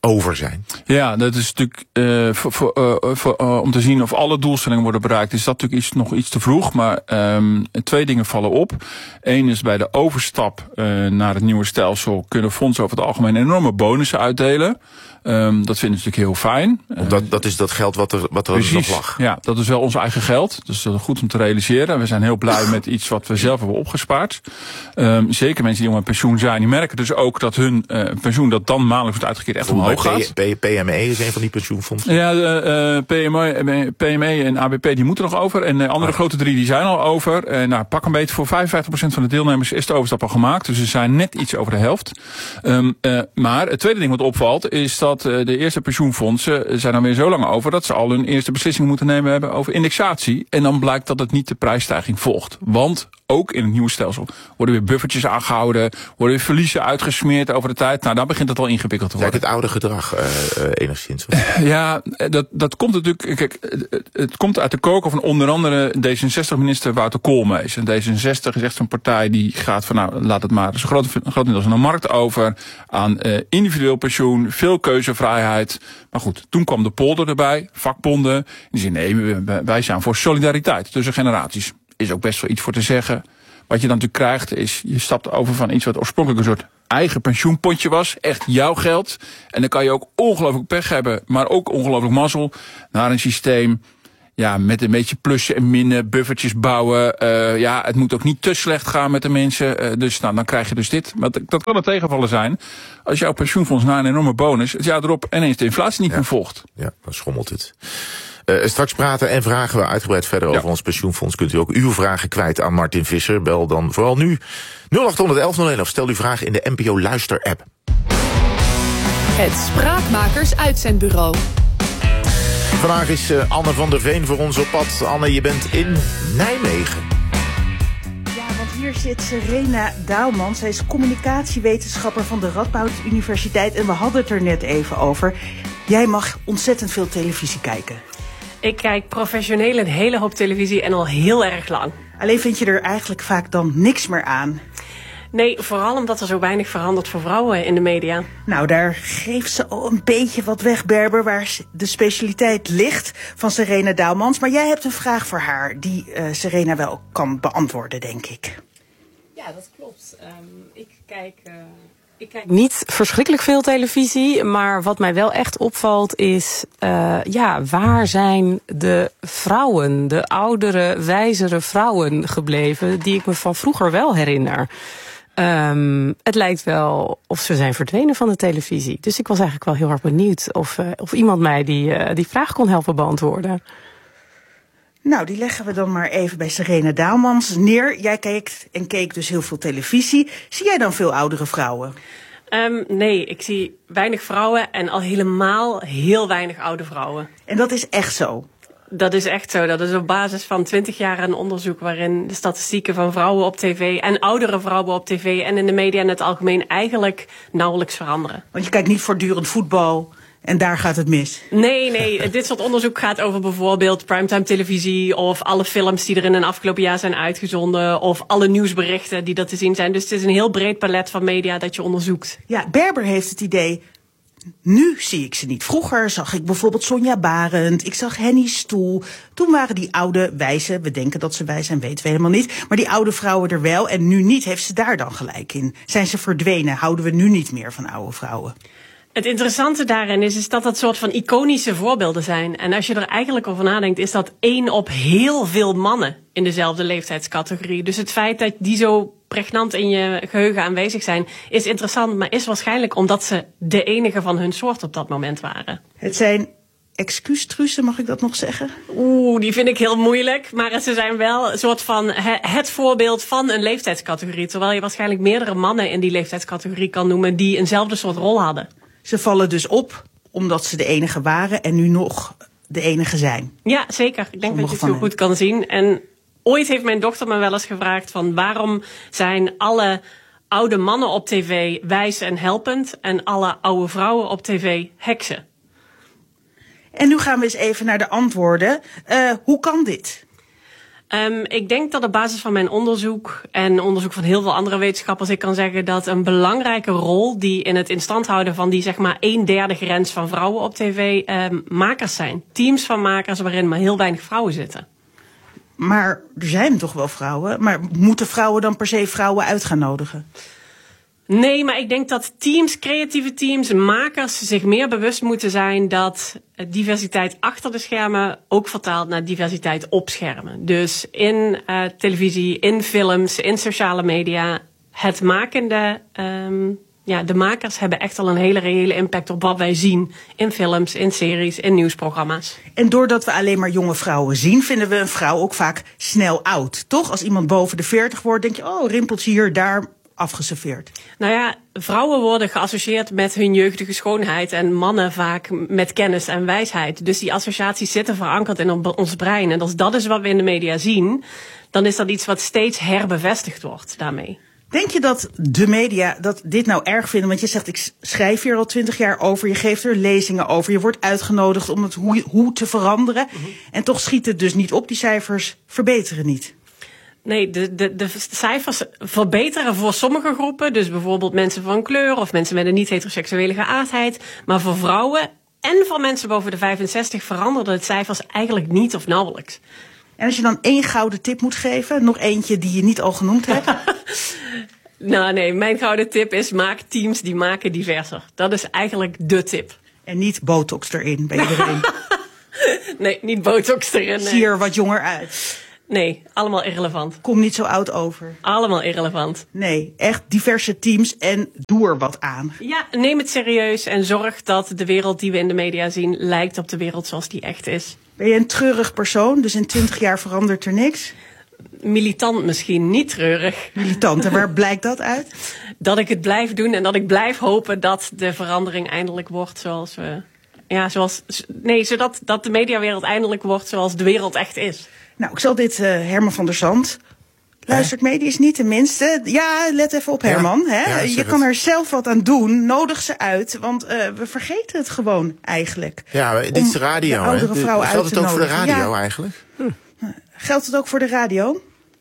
over zijn. Ja, dat is natuurlijk uh, voor, voor, uh, voor, uh, om te zien of alle doelstellingen worden bereikt, is dat natuurlijk iets, nog iets te vroeg. Maar um, twee dingen vallen op. Eén is bij de overstap uh, naar het nieuwe stelsel kunnen fondsen over het algemeen enorme bonussen uitdelen. Um, dat vinden ze natuurlijk heel fijn. Dat, dat is dat geld wat er, wat er nog lag. Ja, dat is wel ons eigen geld. Dus dat is goed om te realiseren. We zijn heel blij met iets wat we zelf hebben opgespaard. Um, zeker mensen die jong met pensioen zijn, die merken dus ook dat hun uh, pensioen dat dan maandelijks wordt uitgekeerd echt omhoog gaat. P M E is een van die pensioenfondsen. Ja, de uh, P M E, P M E en A B P die moeten nog over. En de andere oh. grote drie die zijn al over. Uh, nou, pak een beetje voor vijfenvijftig procent van de deelnemers is de overstap al gemaakt. Dus ze zijn net iets over de helft. Um, uh, maar het tweede ding wat opvalt is dat uh, de eerste pensioenfondsen zijn dan weer zo lang over dat ze al hun eerste beslissing moeten nemen hebben over indexatie. En dan blijkt dat het niet de prijsstijging volgt. Want ook in het nieuwe stelsel worden weer buffertjes aangehouden, worden weer verliezen uitgesmeerd over de tijd. Nou, dan begint het al ingewikkeld te worden. Het oude gedrag uh, uh, enigszins. Ja, dat, dat komt natuurlijk. Kijk, het, het komt uit de koker van onder andere D zesenzestig-minister Wouter Koolmees. En D zesenzestig is echt zo'n partij die gaat van, nou, laat het maar zo groot, grotendeels aan de markt over, aan uh, individueel pensioen, veel keuzevrijheid. Maar goed, toen kwam de polder erbij, vakbonden. Die zeiden nee, wij zijn voor solidariteit tussen generaties. Is ook best wel iets voor te zeggen. Wat je dan natuurlijk krijgt is, je stapt over van iets wat oorspronkelijk een soort eigen pensioenpotje was. Echt jouw geld. En dan kan je ook ongelooflijk pech hebben, maar ook ongelooflijk mazzel. Naar een systeem, ja, met een beetje plussen en minnen, buffertjes bouwen. Uh, ja, het moet ook niet te slecht gaan met de mensen. Uh, dus nou, dan krijg je dus dit. Maar dat kan het tegenvallen zijn. Als jouw pensioenfonds na een enorme bonus het jaar erop ineens de inflatie niet ja. meer volgt. Ja, dan schommelt het. Uh, straks praten en vragen we uitgebreid verder over ja. ons pensioenfonds. Kunt u ook uw vragen kwijt aan Martin Visser. Bel dan vooral nu nul acht honderd elf nul één of stel uw vraag in de N P O Luister app. Het Spraakmakers Uitzendbureau. Vandaag is uh, Anne van der Veen voor ons op pad. Anne, je bent in Nijmegen. Ja, want hier zit Serena Douwman. Zij is communicatiewetenschapper van de Radboud Universiteit. En we hadden het er net even over. Jij mag ontzettend veel televisie kijken. Ik kijk professioneel een hele hoop televisie en al heel erg lang. Alleen vind je er eigenlijk vaak dan niks meer aan? Nee, vooral omdat er zo weinig verandert voor vrouwen in de media. Nou, daar geeft ze al een beetje wat weg, Berber, waar de specialiteit ligt van Serena Douwmans. Maar jij hebt een vraag voor haar die uh, Serena wel kan beantwoorden, denk ik. Ja, dat klopt. Um, ik kijk... Uh... Ik kijk niet verschrikkelijk veel televisie, maar wat mij wel echt opvalt is, uh, ja, waar zijn de vrouwen, de oudere, wijzere vrouwen gebleven die ik me van vroeger wel herinner. Um, het lijkt wel of ze zijn verdwenen van de televisie. Dus ik was eigenlijk wel heel erg benieuwd of, uh, of iemand mij die, uh, die vraag kon helpen beantwoorden. Nou, die leggen we dan maar even bij Serena Douwmans neer. Jij kijkt en keek dus heel veel televisie. Zie jij dan veel oudere vrouwen? Um, nee, ik zie weinig vrouwen en al helemaal heel weinig oude vrouwen. En dat is echt zo? Dat is echt zo. Dat is op basis van twintig jaar een onderzoek waarin de statistieken van vrouwen op tv en oudere vrouwen op tv en in de media in het algemeen eigenlijk nauwelijks veranderen. Want je kijkt niet voortdurend voetbal en daar gaat het mis. Nee, nee. Dit soort onderzoek gaat over bijvoorbeeld primetime televisie of alle films die er in een afgelopen jaar zijn uitgezonden of alle nieuwsberichten die er te zien zijn. Dus het is een heel breed palet van media dat je onderzoekt. Ja, Berber heeft het idee, nu zie ik ze niet. Vroeger zag ik bijvoorbeeld Sonja Barend, ik zag Henny Stoel. Toen waren die oude wijze, we denken dat ze wijs zijn, weten we helemaal niet. Maar die oude vrouwen er wel en nu niet. Heeft ze daar dan gelijk in? Zijn ze verdwenen? Houden we nu niet meer van oude vrouwen? Het interessante daarin is, is dat dat soort van iconische voorbeelden zijn. En als je er eigenlijk over nadenkt, is dat één op heel veel mannen in dezelfde leeftijdscategorie. Dus het feit dat die zo pregnant in je geheugen aanwezig zijn, is interessant, maar is waarschijnlijk omdat ze de enige van hun soort op dat moment waren. Het zijn excuustrussen, mag ik dat nog zeggen? Oeh, die vind ik heel moeilijk. Maar ze zijn wel een soort van het voorbeeld van een leeftijdscategorie. Terwijl je waarschijnlijk meerdere mannen in die leeftijdscategorie kan noemen die eenzelfde soort rol hadden. Ze vallen dus op omdat ze de enige waren en nu nog de enige zijn. Ja, zeker. Ik denk Sommige dat je het zo goed kan zien. En ooit heeft mijn dochter me wel eens gevraagd van waarom zijn alle oude mannen op tv wijs en helpend en alle oude vrouwen op tv heksen? En nu gaan we eens even naar de antwoorden. Uh, hoe kan dit? Um, ik denk dat op basis van mijn onderzoek en onderzoek van heel veel andere wetenschappers, ik kan zeggen dat een belangrijke rol die in het instand houden van die zeg maar een derde grens van vrouwen op tv um, makers zijn. Teams van makers waarin maar heel weinig vrouwen zitten. Maar er zijn toch wel vrouwen. Maar moeten vrouwen dan per se vrouwen uit gaan nodigen? Nee, maar ik denk dat teams, creatieve teams, makers zich meer bewust moeten zijn dat diversiteit achter de schermen ook vertaalt naar diversiteit op schermen. Dus in uh, televisie, in films, in sociale media, het makende, um, ja, de makers hebben echt al een hele reële impact op wat wij zien in films, in series, in nieuwsprogramma's. En doordat we alleen maar jonge vrouwen zien, vinden we een vrouw ook vaak snel oud. Toch? Als iemand boven de veertig wordt, denk je, oh, rimpeltje hier, daar, afgeserveerd. Nou ja, vrouwen worden geassocieerd met hun jeugdige schoonheid en mannen vaak met kennis en wijsheid. Dus die associaties zitten verankerd in ons brein. En als dat is wat we in de media zien, dan is dat iets wat steeds herbevestigd wordt daarmee. Denk je dat de media dat dit nou erg vinden? Want je zegt, ik schrijf hier al twintig jaar over. Je geeft er lezingen over. Je wordt uitgenodigd om het hoe, hoe te veranderen. Mm-hmm. En toch schiet het dus niet op. Die cijfers verbeteren niet. Nee, de, de, de cijfers verbeteren voor sommige groepen. Dus bijvoorbeeld mensen van kleur of mensen met een niet-heteroseksuele geaardheid. Maar voor vrouwen en voor mensen boven de vijfenzestig veranderen het cijfers eigenlijk niet of nauwelijks. En als je dan één gouden tip moet geven, nog eentje die je niet al genoemd hebt? Nou nee, mijn gouden tip is maak teams die maken diverser. Dat is eigenlijk de tip. En niet botox erin bij iedereen. Nee, niet botox erin. Nee. Zie er wat jonger uit. Nee, allemaal irrelevant. Kom niet zo oud over. Allemaal irrelevant. Nee, echt diverse teams en doe er wat aan. Ja, neem het serieus en zorg dat de wereld die we in de media zien lijkt op de wereld zoals die echt is. Ben je een treurig persoon, dus in twintig jaar verandert er niks? Militant misschien, niet treurig. Militant, en waar blijkt dat uit? Dat ik het blijf doen en dat ik blijf hopen dat de verandering eindelijk wordt zoals we... Ja, zoals... Nee, zodat dat de mediawereld eindelijk wordt zoals de wereld echt is. Nou, ik zal dit, uh, Herman van der Zand. Luistert Medisch niet tenminste. Ja, let even op Herman. Ja, hè? Ja, je kan er zelf wat aan doen. Nodig ze uit, want uh, we vergeten het gewoon eigenlijk. Ja, dit is de radio. De oudere vrouwen Geldt het ook voor de radio ja. eigenlijk? Hm. Geldt het ook voor de radio?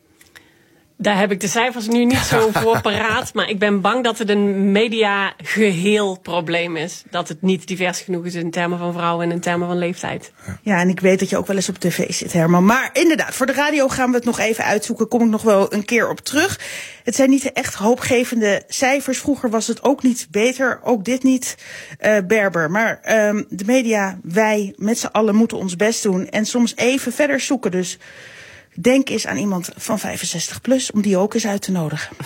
Daar heb ik de cijfers nu niet zo voor paraat. Maar ik ben bang dat het een media geheel probleem is. Dat het niet divers genoeg is in termen van vrouwen en in termen van leeftijd. Ja, en ik weet dat je ook wel eens op tv zit, Herman. Maar inderdaad, voor de radio gaan we het nog even uitzoeken. Kom ik nog wel een keer op terug. Het zijn niet echt hoopgevende cijfers. Vroeger was het ook niet beter. Ook dit niet, uh, Berber. Maar um, de media, wij met z'n allen moeten ons best doen. En soms even verder zoeken. Dus... denk eens aan iemand van vijfenzestig plus, om die ook eens uit te nodigen.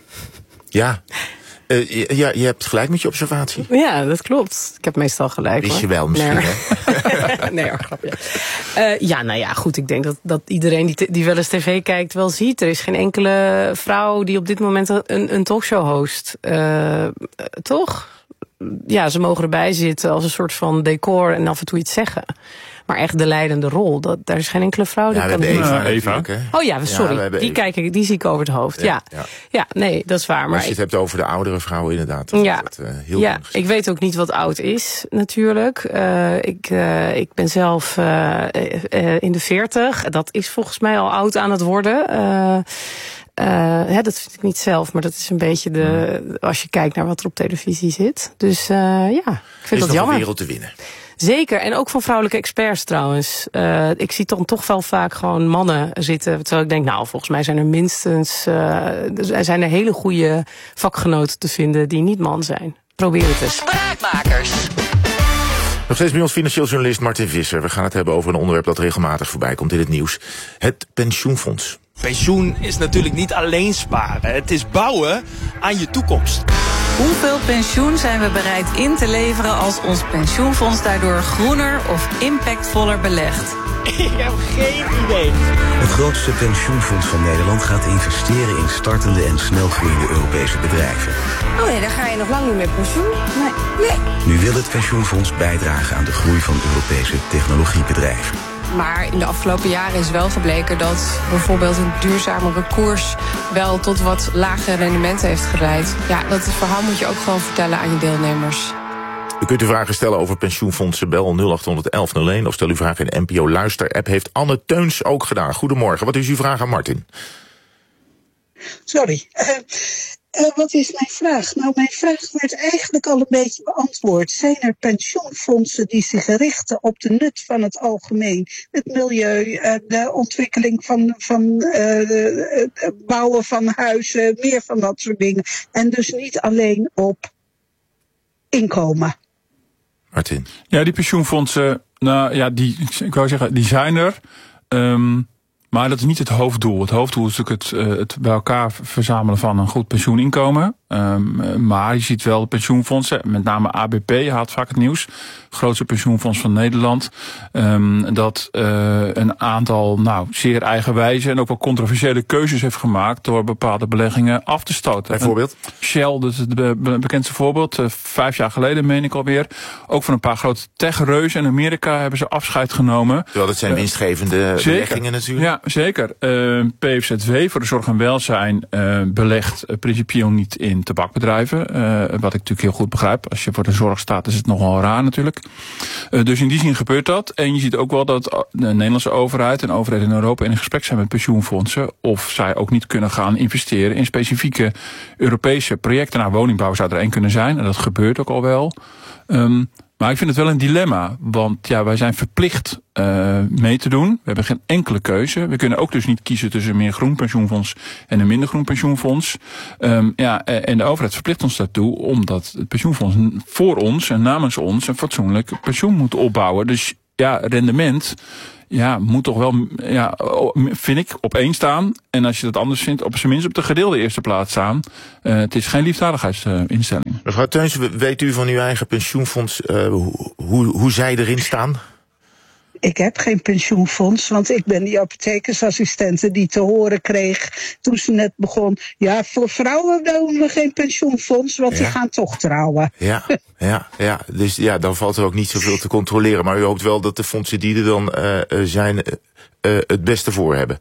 Ja, uh, ja je hebt gelijk met je observatie. Ja, dat klopt. Ik heb meestal gelijk. Wist je wel misschien, nee, hè? Nee, hoor, grapje. Uh, ja, nou ja, goed. Ik denk dat, dat iedereen die, die wel eens tv kijkt wel ziet. Er is geen enkele vrouw die op dit moment een, een talkshow host. Uh, toch? Ja, ze mogen erbij zitten als een soort van decor en af en toe iets zeggen. Maar echt de leidende rol, dat, daar is geen enkele vrouw die ja, kan doen. Eva. Eva. Oh ja, sorry, ja, die, Eva. kijk ik, die zie ik over het hoofd. Ja, ja. ja. ja nee, dat is waar. Maar, maar als je het ik, hebt over de oudere vrouwen inderdaad, dan ja, is dat uh, heel ja, ik weet ook niet wat oud is, natuurlijk. Uh, ik, uh, ik ben zelf uh, uh, in de veertig. Dat is volgens mij al oud aan het worden. Uh, Uh, hè, dat vind ik niet zelf, maar dat is een beetje de, als je kijkt naar wat er op televisie zit. Dus uh, ja, ik vind dat jammer. Er is nog een wereld te winnen. Zeker, en ook van vrouwelijke experts trouwens. Uh, ik zie dan toch wel vaak gewoon mannen zitten. Terwijl ik denk, nou, volgens mij zijn er minstens... Uh, er zijn er hele goede vakgenoten te vinden die niet man zijn. Probeer het eens. Spraakmakers. Nog steeds bij ons financieel journalist Martin Visser. We gaan het hebben over een onderwerp dat regelmatig voorbij komt in het nieuws. Het pensioenfonds. Pensioen is natuurlijk niet alleen sparen. Het is bouwen aan je toekomst. Hoeveel pensioen zijn we bereid in te leveren als ons pensioenfonds daardoor groener of impactvoller belegt? Ik heb geen idee. Het grootste pensioenfonds van Nederland gaat investeren in startende en snelgroeiende Europese bedrijven. Oh nee, daar ga je nog lang niet met pensioen. Nee. nee. Nu wil het pensioenfonds bijdragen aan de groei van Europese technologiebedrijven. Maar in de afgelopen jaren is wel gebleken dat bijvoorbeeld een duurzamere koers wel tot wat lagere rendementen heeft geleid. Ja, dat verhaal moet je ook gewoon vertellen aan je deelnemers. U kunt uw vragen stellen over pensioenfondsen. Bel nul acht honderd elf nul één of stel uw vraag in de N P O Luister-app. Heeft Anne Teuns ook gedaan. Goedemorgen. Wat is uw vraag aan Martin? Sorry. Uh, uh, wat is mijn vraag? Nou, mijn vraag werd eigenlijk al een beetje beantwoord. Zijn er pensioenfondsen die zich richten op de nut van het algemeen? Het milieu, uh, de ontwikkeling van, van uh, het bouwen van huizen, meer van dat soort dingen. En dus niet alleen op inkomen. Martin. Ja, die pensioenfondsen, nou ja, die, ik wou zeggen, die zijn er. Um, maar dat is niet het hoofddoel. Het hoofddoel is natuurlijk het, uh, het bij elkaar verzamelen van een goed pensioeninkomen. Um, maar je ziet wel de pensioenfondsen, met name A B P haalt vaak het nieuws. Het grootste pensioenfonds van Nederland. Um, dat uh, een aantal nou, zeer eigenwijze en ook wel controversiële keuzes heeft gemaakt door bepaalde beleggingen af te stoten. Bijvoorbeeld? En Shell, dat is het be- be- bekendste voorbeeld. Uh, vijf jaar geleden, meen ik alweer. Ook van een paar grote techreuzen in Amerika hebben ze afscheid genomen. Terwijl dat zijn winstgevende uh, beleggingen natuurlijk. Ja, zeker. Uh, P F Z W voor de zorg en welzijn uh, belegt uh, principieel niet in tabakbedrijven. Uh, wat ik natuurlijk heel goed begrijp. Als je voor de zorg staat is het nogal raar natuurlijk. Uh, dus in die zin gebeurt dat. En je ziet ook wel dat de Nederlandse overheid en overheden in Europa in gesprek zijn met pensioenfondsen. Of zij ook niet kunnen gaan investeren in specifieke Europese projecten. Nou, woningbouw zou er één kunnen zijn. En dat gebeurt ook al wel. Um, Maar ik vind het wel een dilemma, want ja, wij zijn verplicht uh, mee te doen. We hebben geen enkele keuze. We kunnen ook dus niet kiezen tussen een meer groen pensioenfonds en een minder groen pensioenfonds. Um, ja, en de overheid verplicht ons daartoe, omdat het pensioenfonds voor ons en namens ons een fatsoenlijk pensioen moet opbouwen. Dus ja, rendement ja, moet toch wel, ja, vind ik, op één staan. En als je dat anders vindt, op zijn minst op de gedeelde eerste plaats staan. Uh, het is geen liefdadigheidsinstelling. Mevrouw Teuns, weet u van uw eigen pensioenfonds uh, hoe, hoe, hoe zij erin staan? Ik heb geen pensioenfonds, want ik ben die apothekersassistente die te horen kreeg toen ze net begon. Ja, voor vrouwen doen we geen pensioenfonds, want ja. die gaan toch trouwen. Ja, ja, ja, dus ja, dan valt er ook niet zoveel te controleren. Maar u hoopt wel dat de fondsen die er dan uh, zijn uh, het beste voor hebben.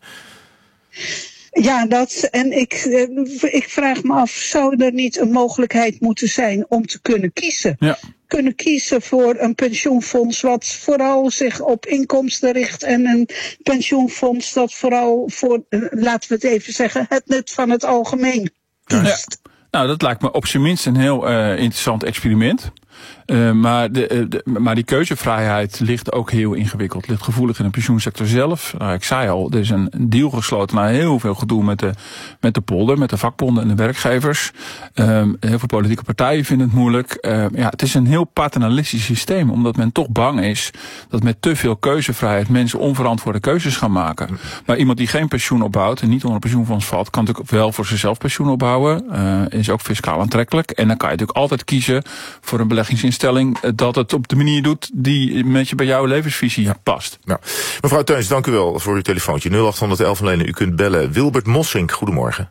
Ja, dat, en ik, ik vraag me af, zou er niet een mogelijkheid moeten zijn om te kunnen kiezen? Ja. Kunnen kiezen voor een pensioenfonds wat vooral zich op inkomsten richt en een pensioenfonds dat vooral voor, laten we het even zeggen, het nut van het algemeen kiest. Ja. Nou, dat lijkt me op zijn minst een heel uh, interessant experiment. Uh, maar, de, de, maar die keuzevrijheid ligt ook heel ingewikkeld. Ligt gevoelig in de pensioensector zelf. Uh, ik zei al, er is een deal gesloten na heel veel gedoe met de, met de polder, met de vakbonden en de werkgevers. Uh, heel veel politieke partijen vinden het moeilijk. Uh, ja, het is een heel paternalistisch systeem, omdat men toch bang is dat met te veel keuzevrijheid mensen onverantwoorde keuzes gaan maken. Maar iemand die geen pensioen opbouwt en niet onder een pensioenfonds valt, kan natuurlijk wel voor zichzelf pensioen opbouwen. Uh, is ook fiscaal aantrekkelijk. En dan kan je natuurlijk altijd kiezen voor een beleggingsinstelling dat het op de manier doet die met je bij jouw levensvisie past. Nou, mevrouw Teuns, dank u wel voor uw telefoontje. nul acht honderd elf nul één. U kunt bellen. Wilbert Mossink, goedemorgen.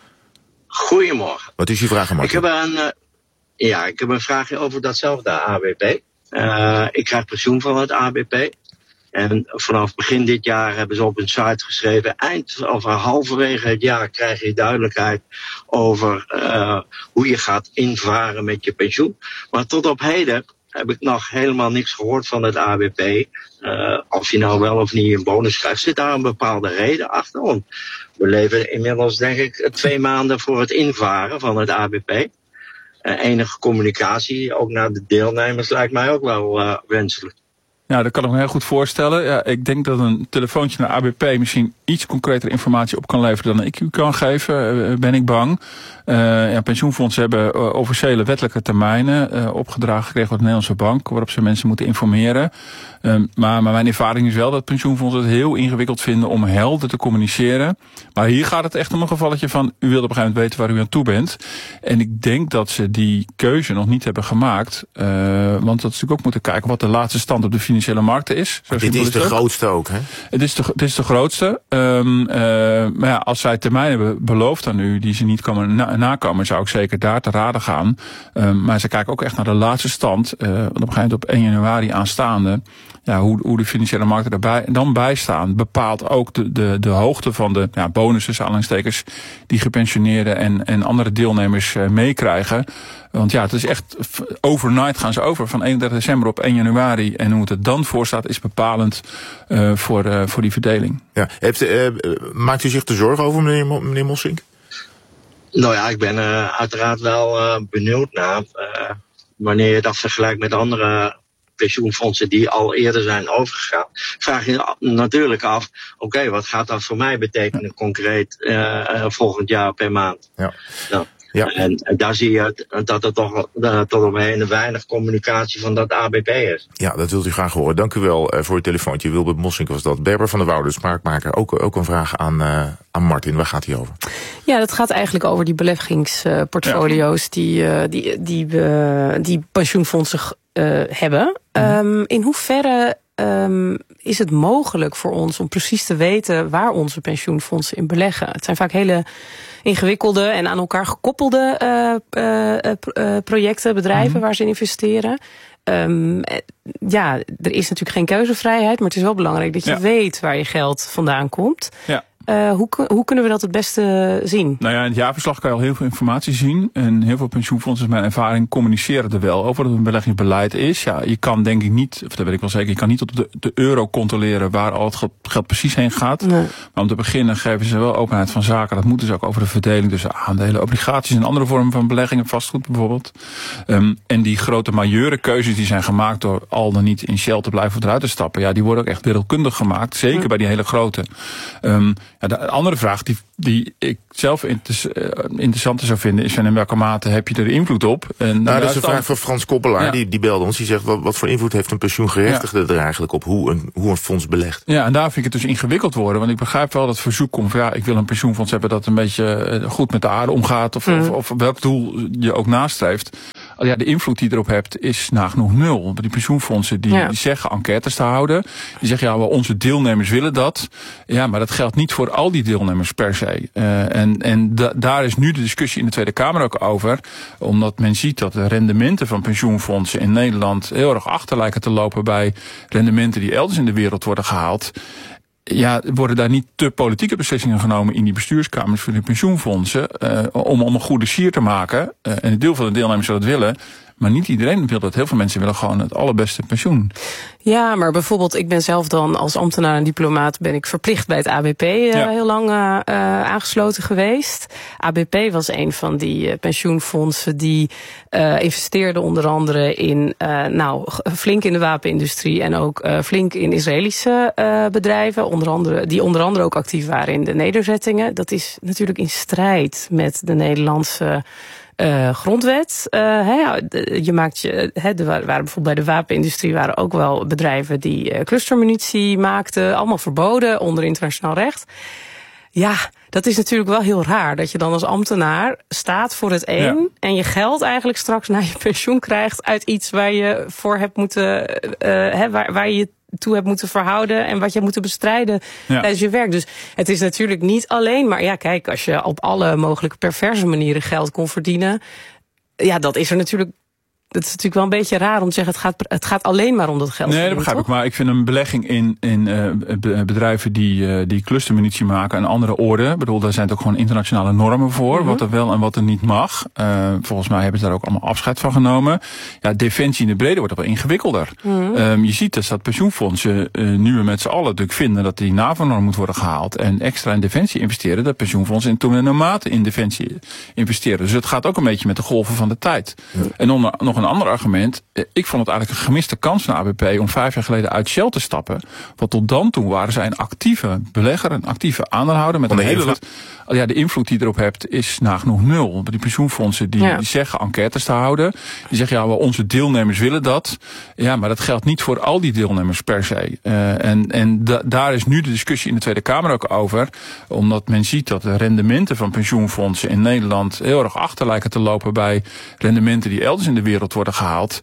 Goedemorgen. Wat is uw vraag aan Martin? Ik heb een, uh, ja, ik heb een vraagje over datzelfde A B P. Uh, ik krijg pensioen van het A B P. En vanaf begin dit jaar hebben ze op hun site geschreven, eind of halverwege het jaar krijg je duidelijkheid over uh, hoe je gaat invaren met je pensioen. Maar tot op heden heb ik nog helemaal niks gehoord van het A B P. Uh, of je nou wel of niet een bonus krijgt, zit daar een bepaalde reden achter. Want we leven inmiddels denk ik twee maanden voor het invaren van het A B P. Uh, enige communicatie, ook naar de deelnemers, lijkt mij ook wel uh, wenselijk. Ja, dat kan ik me heel goed voorstellen. Ja, ik denk dat een telefoontje naar A B P misschien iets concretere informatie op kan leveren dan ik u kan geven, uh, ben ik bang. Uh, ja, pensioenfondsen hebben uh, officiële wettelijke termijnen uh, opgedragen gekregen door de Nederlandse Bank, waarop ze mensen moeten informeren. Um, maar, maar mijn ervaring is wel dat pensioenfondsen het heel ingewikkeld vinden om helder te communiceren. Maar hier gaat het echt om een gevalletje van, u wilt op een gegeven moment weten waar u aan toe bent. En ik denk dat ze die keuze nog niet hebben gemaakt. Uh, want dat ze natuurlijk ook moeten kijken wat de laatste stand op de financiële markten is. Zo Dit is de ook. grootste ook, hè? Het is de, het is de grootste. Um, uh, maar ja, als zij termijnen hebben beloofd aan u die ze niet komen na, nakomen, zou ik zeker daar te raden gaan. Um, maar ze kijken ook echt naar de laatste stand. Uh, want op een gegeven moment op één januari aanstaande. Ja, hoe, hoe de financiële markten erbij dan bij staan, bepaalt ook de, de, de hoogte van de ja, bonussen, aanhalingstekens, die gepensioneerden en, en andere deelnemers uh, meekrijgen. Want ja, het is echt overnight gaan ze over van eenendertig december op één januari. En hoe het er dan voor staat is bepalend uh, voor, uh, voor die verdeling. Ja. Heeft, uh, maakt u zich er zorgen over, meneer, meneer Mossink? Nou ja, ik ben uh, uiteraard wel uh, benieuwd naar uh, wanneer je dat vergelijkt met andere pensioenfondsen die al eerder zijn overgegaan. Vraag je natuurlijk af, oké, okay, wat gaat dat voor mij betekenen concreet uh, uh, volgend jaar per maand? Ja. Nou, ja. En, en daar zie je dat er toch uh, tot op heden weinig communicatie van dat A B P is. Ja, dat wilt u graag horen. Dank u wel uh, voor uw telefoontje. Wilbert Mossink was dat. Berber van der Woude, spraakmaker. Ook, ook een vraag aan, uh, aan Martin. Waar gaat hij over? Ja, dat gaat eigenlijk over die beleggingsportfolio's ja. die, uh, die, die, uh, die pensioenfondsen uh, hebben. Mm-hmm. Um, in hoeverre um, is het mogelijk voor ons om precies te weten waar onze pensioenfondsen in beleggen? Het zijn vaak hele ingewikkelde en aan elkaar gekoppelde uh, uh, uh, projecten, bedrijven mm-hmm. waar ze in investeren. Um, ja, er is natuurlijk geen keuzevrijheid, maar het is wel belangrijk dat je ja. weet waar je geld vandaan komt. Ja. Uh, hoe, hoe kunnen we dat het beste zien? Nou ja, in het jaarverslag kan je al heel veel informatie zien. En heel veel pensioenfondsen, mijn ervaring, communiceren er wel over dat het een beleggingsbeleid is. Ja, je kan denk ik niet, of dat weet ik wel zeker, je kan niet op de, de euro controleren waar al het geld precies heen gaat. Nee. Maar om te beginnen geven ze wel openheid van zaken. Dat moeten ze ook over de verdeling tussen aandelen, obligaties en andere vormen van beleggingen, vastgoed bijvoorbeeld. Um, en die grote majeure keuzes die zijn gemaakt door al dan niet in Shell te blijven of eruit te stappen, ja, die worden ook echt wereldkundig gemaakt. Zeker ja. bij die hele grote. Um, Ja, de andere vraag die, die ik zelf inter, uh, interessanter zou vinden is van in welke mate heb je er invloed op? En nou, dat is een vraag van Frans Koppelaar, ja. die, die belde ons. Die zegt, wat, wat voor invloed heeft een pensioengerechtigde ja. er eigenlijk op hoe een, hoe een fonds belegt? Ja, en daar vind ik het dus ingewikkeld worden. Want ik begrijp wel dat het verzoek komt van ja, ik wil een pensioenfonds hebben dat een beetje uh, goed met de aarde omgaat. Of, mm. of, of welk doel je ook nastreeft. Al ja, de invloed die je erop hebt is nagenoeg nul. Die pensioenfondsen die, ja. die zeggen enquêtes te houden. Die zeggen ja, wel, onze deelnemers willen dat. Ja, maar dat geldt niet voor al die deelnemers per se. Uh, en en da, daar is nu de discussie in de Tweede Kamer ook over. Omdat men ziet dat de rendementen van pensioenfondsen in Nederland heel erg achter lijken te lopen bij rendementen die elders in de wereld worden gehaald. Ja, worden daar niet te politieke beslissingen genomen in die bestuurskamers van de pensioenfondsen uh, om, om een goede sier te maken. Uh, en een deel van de deelnemers zou dat willen. Maar niet iedereen wil dat. Heel veel mensen willen gewoon het allerbeste pensioen. Ja, maar bijvoorbeeld, ik ben zelf dan als ambtenaar en diplomaat ben ik verplicht bij het A B P uh, ja. heel lang uh, aangesloten geweest. A B P was een van die uh, pensioenfondsen die uh, investeerde onder andere in, uh, nou, flink in de wapenindustrie en ook uh, flink in Israëlische uh, bedrijven, onder andere, die onder andere ook actief waren in de nederzettingen. Dat is natuurlijk in strijd met de Nederlandse Uh, grondwet. Uh, hè, je maakt je, hè, er waren bijvoorbeeld bij de wapenindustrie waren ook wel bedrijven die uh, clustermunitie maakten, allemaal verboden onder internationaal recht. Ja, dat is natuurlijk wel heel raar dat je dan als ambtenaar staat voor het een ja. en je geld eigenlijk straks naar je pensioen krijgt uit iets waar je voor hebt moeten, uh, hè, waar, waar je toe hebt moeten verhouden en wat je hebt moeten bestrijden ja. tijdens je werk. Dus het is natuurlijk niet alleen, maar ja, kijk, als je op alle mogelijke perverse manieren geld kon verdienen, ja, dat is er natuurlijk. Het is natuurlijk wel een beetje raar om te zeggen, het gaat, het gaat alleen maar om dat geld. Nee, dat begrijp toch? ik. Maar ik vind een belegging in, in uh, bedrijven die, uh, die clustermunitie maken een andere orde. Ik bedoel, daar zijn ook gewoon internationale normen voor. Mm-hmm. Wat er wel en wat er niet mag. Uh, volgens mij hebben ze daar ook allemaal afscheid van genomen. Ja, defensie in de brede wordt wel ingewikkelder. Mm-hmm. Um, je ziet dus dat pensioenfondsen uh, nu met z'n allen natuurlijk vinden dat die NAVO-norm moet worden gehaald. En extra in defensie investeren. Dat pensioenfondsen in toenemende mate in defensie investeren. Dus het gaat ook een beetje met de golven van de tijd. Mm-hmm. En onder, nog een ander argument. Ik vond het eigenlijk een gemiste kans van A B P om vijf jaar geleden uit Shell te stappen. Want tot dan toe waren zij een actieve belegger, een actieve aandeelhouder met een hele invloed. Ja, de invloed die je erop hebt is nagenoeg nul. Die pensioenfondsen die, ja. die zeggen enquêtes te houden. Die zeggen ja, wel, onze deelnemers willen dat. Ja, maar dat geldt niet voor al die deelnemers per se. Uh, en en da, daar is nu de discussie in de Tweede Kamer ook over. Omdat men ziet dat de rendementen van pensioenfondsen in Nederland heel erg achter lijken te lopen bij rendementen die elders in de wereld worden gehaald.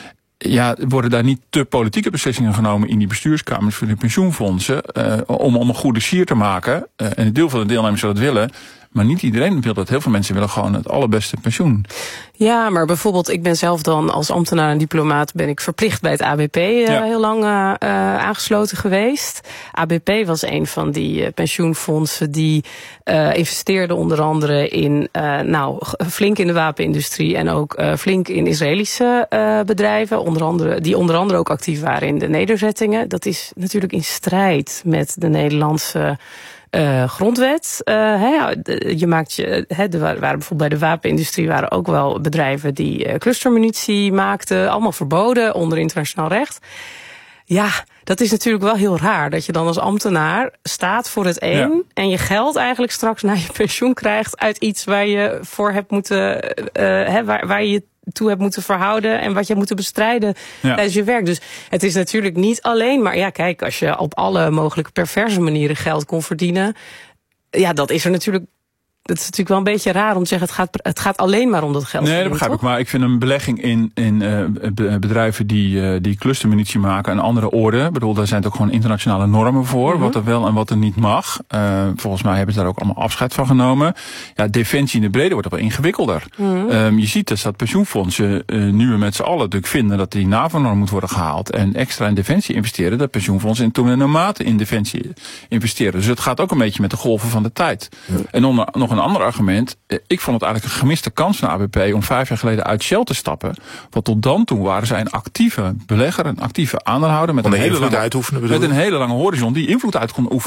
Ja, worden daar niet te politieke beslissingen genomen in die bestuurskamers van de pensioenfondsen uh, om, om een goede sier te maken. Uh, en een deel van de deelnemers zou dat willen. Maar niet iedereen wil dat. Heel veel mensen willen gewoon het allerbeste pensioen. Ja, maar bijvoorbeeld, ik ben zelf dan als ambtenaar en diplomaat ben ik verplicht bij het A B P uh, ja. heel lang uh, uh, aangesloten geweest. A B P was een van die uh, pensioenfondsen die uh, investeerde onder andere in, uh, nou, flink in de wapenindustrie en ook uh, flink in Israëlische uh, bedrijven, onder andere, die onder andere ook actief waren in de nederzettingen. Dat is natuurlijk in strijd met de Nederlandse Uh, grondwet. Uh, he, je maakt je, he, er waren bijvoorbeeld bij de wapenindustrie waren ook wel bedrijven die uh, clustermunitie maakten, allemaal verboden onder internationaal recht. Ja, dat is natuurlijk wel heel raar dat je dan als ambtenaar staat voor het een ja. en je geld eigenlijk straks naar je pensioen krijgt uit iets waar je voor hebt moeten, uh, he, waar, waar je toe hebt moeten verhouden en wat je hebt moeten bestrijden ja. tijdens je werk. Dus het is natuurlijk niet alleen maar, ja kijk, als je op alle mogelijke perverse manieren geld kon verdienen, ja, dat is er natuurlijk. Het is natuurlijk wel een beetje raar om te zeggen, het gaat, het gaat alleen maar om dat geld. Nee, dat begrijp ik. Maar ik vind een belegging in, in uh, bedrijven die, uh, die clustermunitie maken een andere orde. Ik bedoel, daar zijn ook gewoon internationale normen voor. Mm-hmm. Wat er wel en wat er niet mag. Uh, volgens mij hebben ze daar ook allemaal afscheid van genomen. Ja, defensie in de brede wordt wel ingewikkelder. Mm-hmm. Um, je ziet dus dat pensioenfondsen uh, nu we met z'n allen natuurlijk vinden dat die NAVO-norm moet worden gehaald. En extra in defensie investeren. Dat pensioenfondsen in toenemende mate in defensie investeren. Dus het gaat ook een beetje met de golven van de tijd. Mm. En onder, nog een Een ander argument, ik vond het eigenlijk een gemiste kans van A B P om vijf jaar geleden uit Shell te stappen. Want tot dan toe waren zij een actieve belegger, een actieve aandeelhouder met een, hele lange, met een hele lange horizon die invloed uit kon oefenen.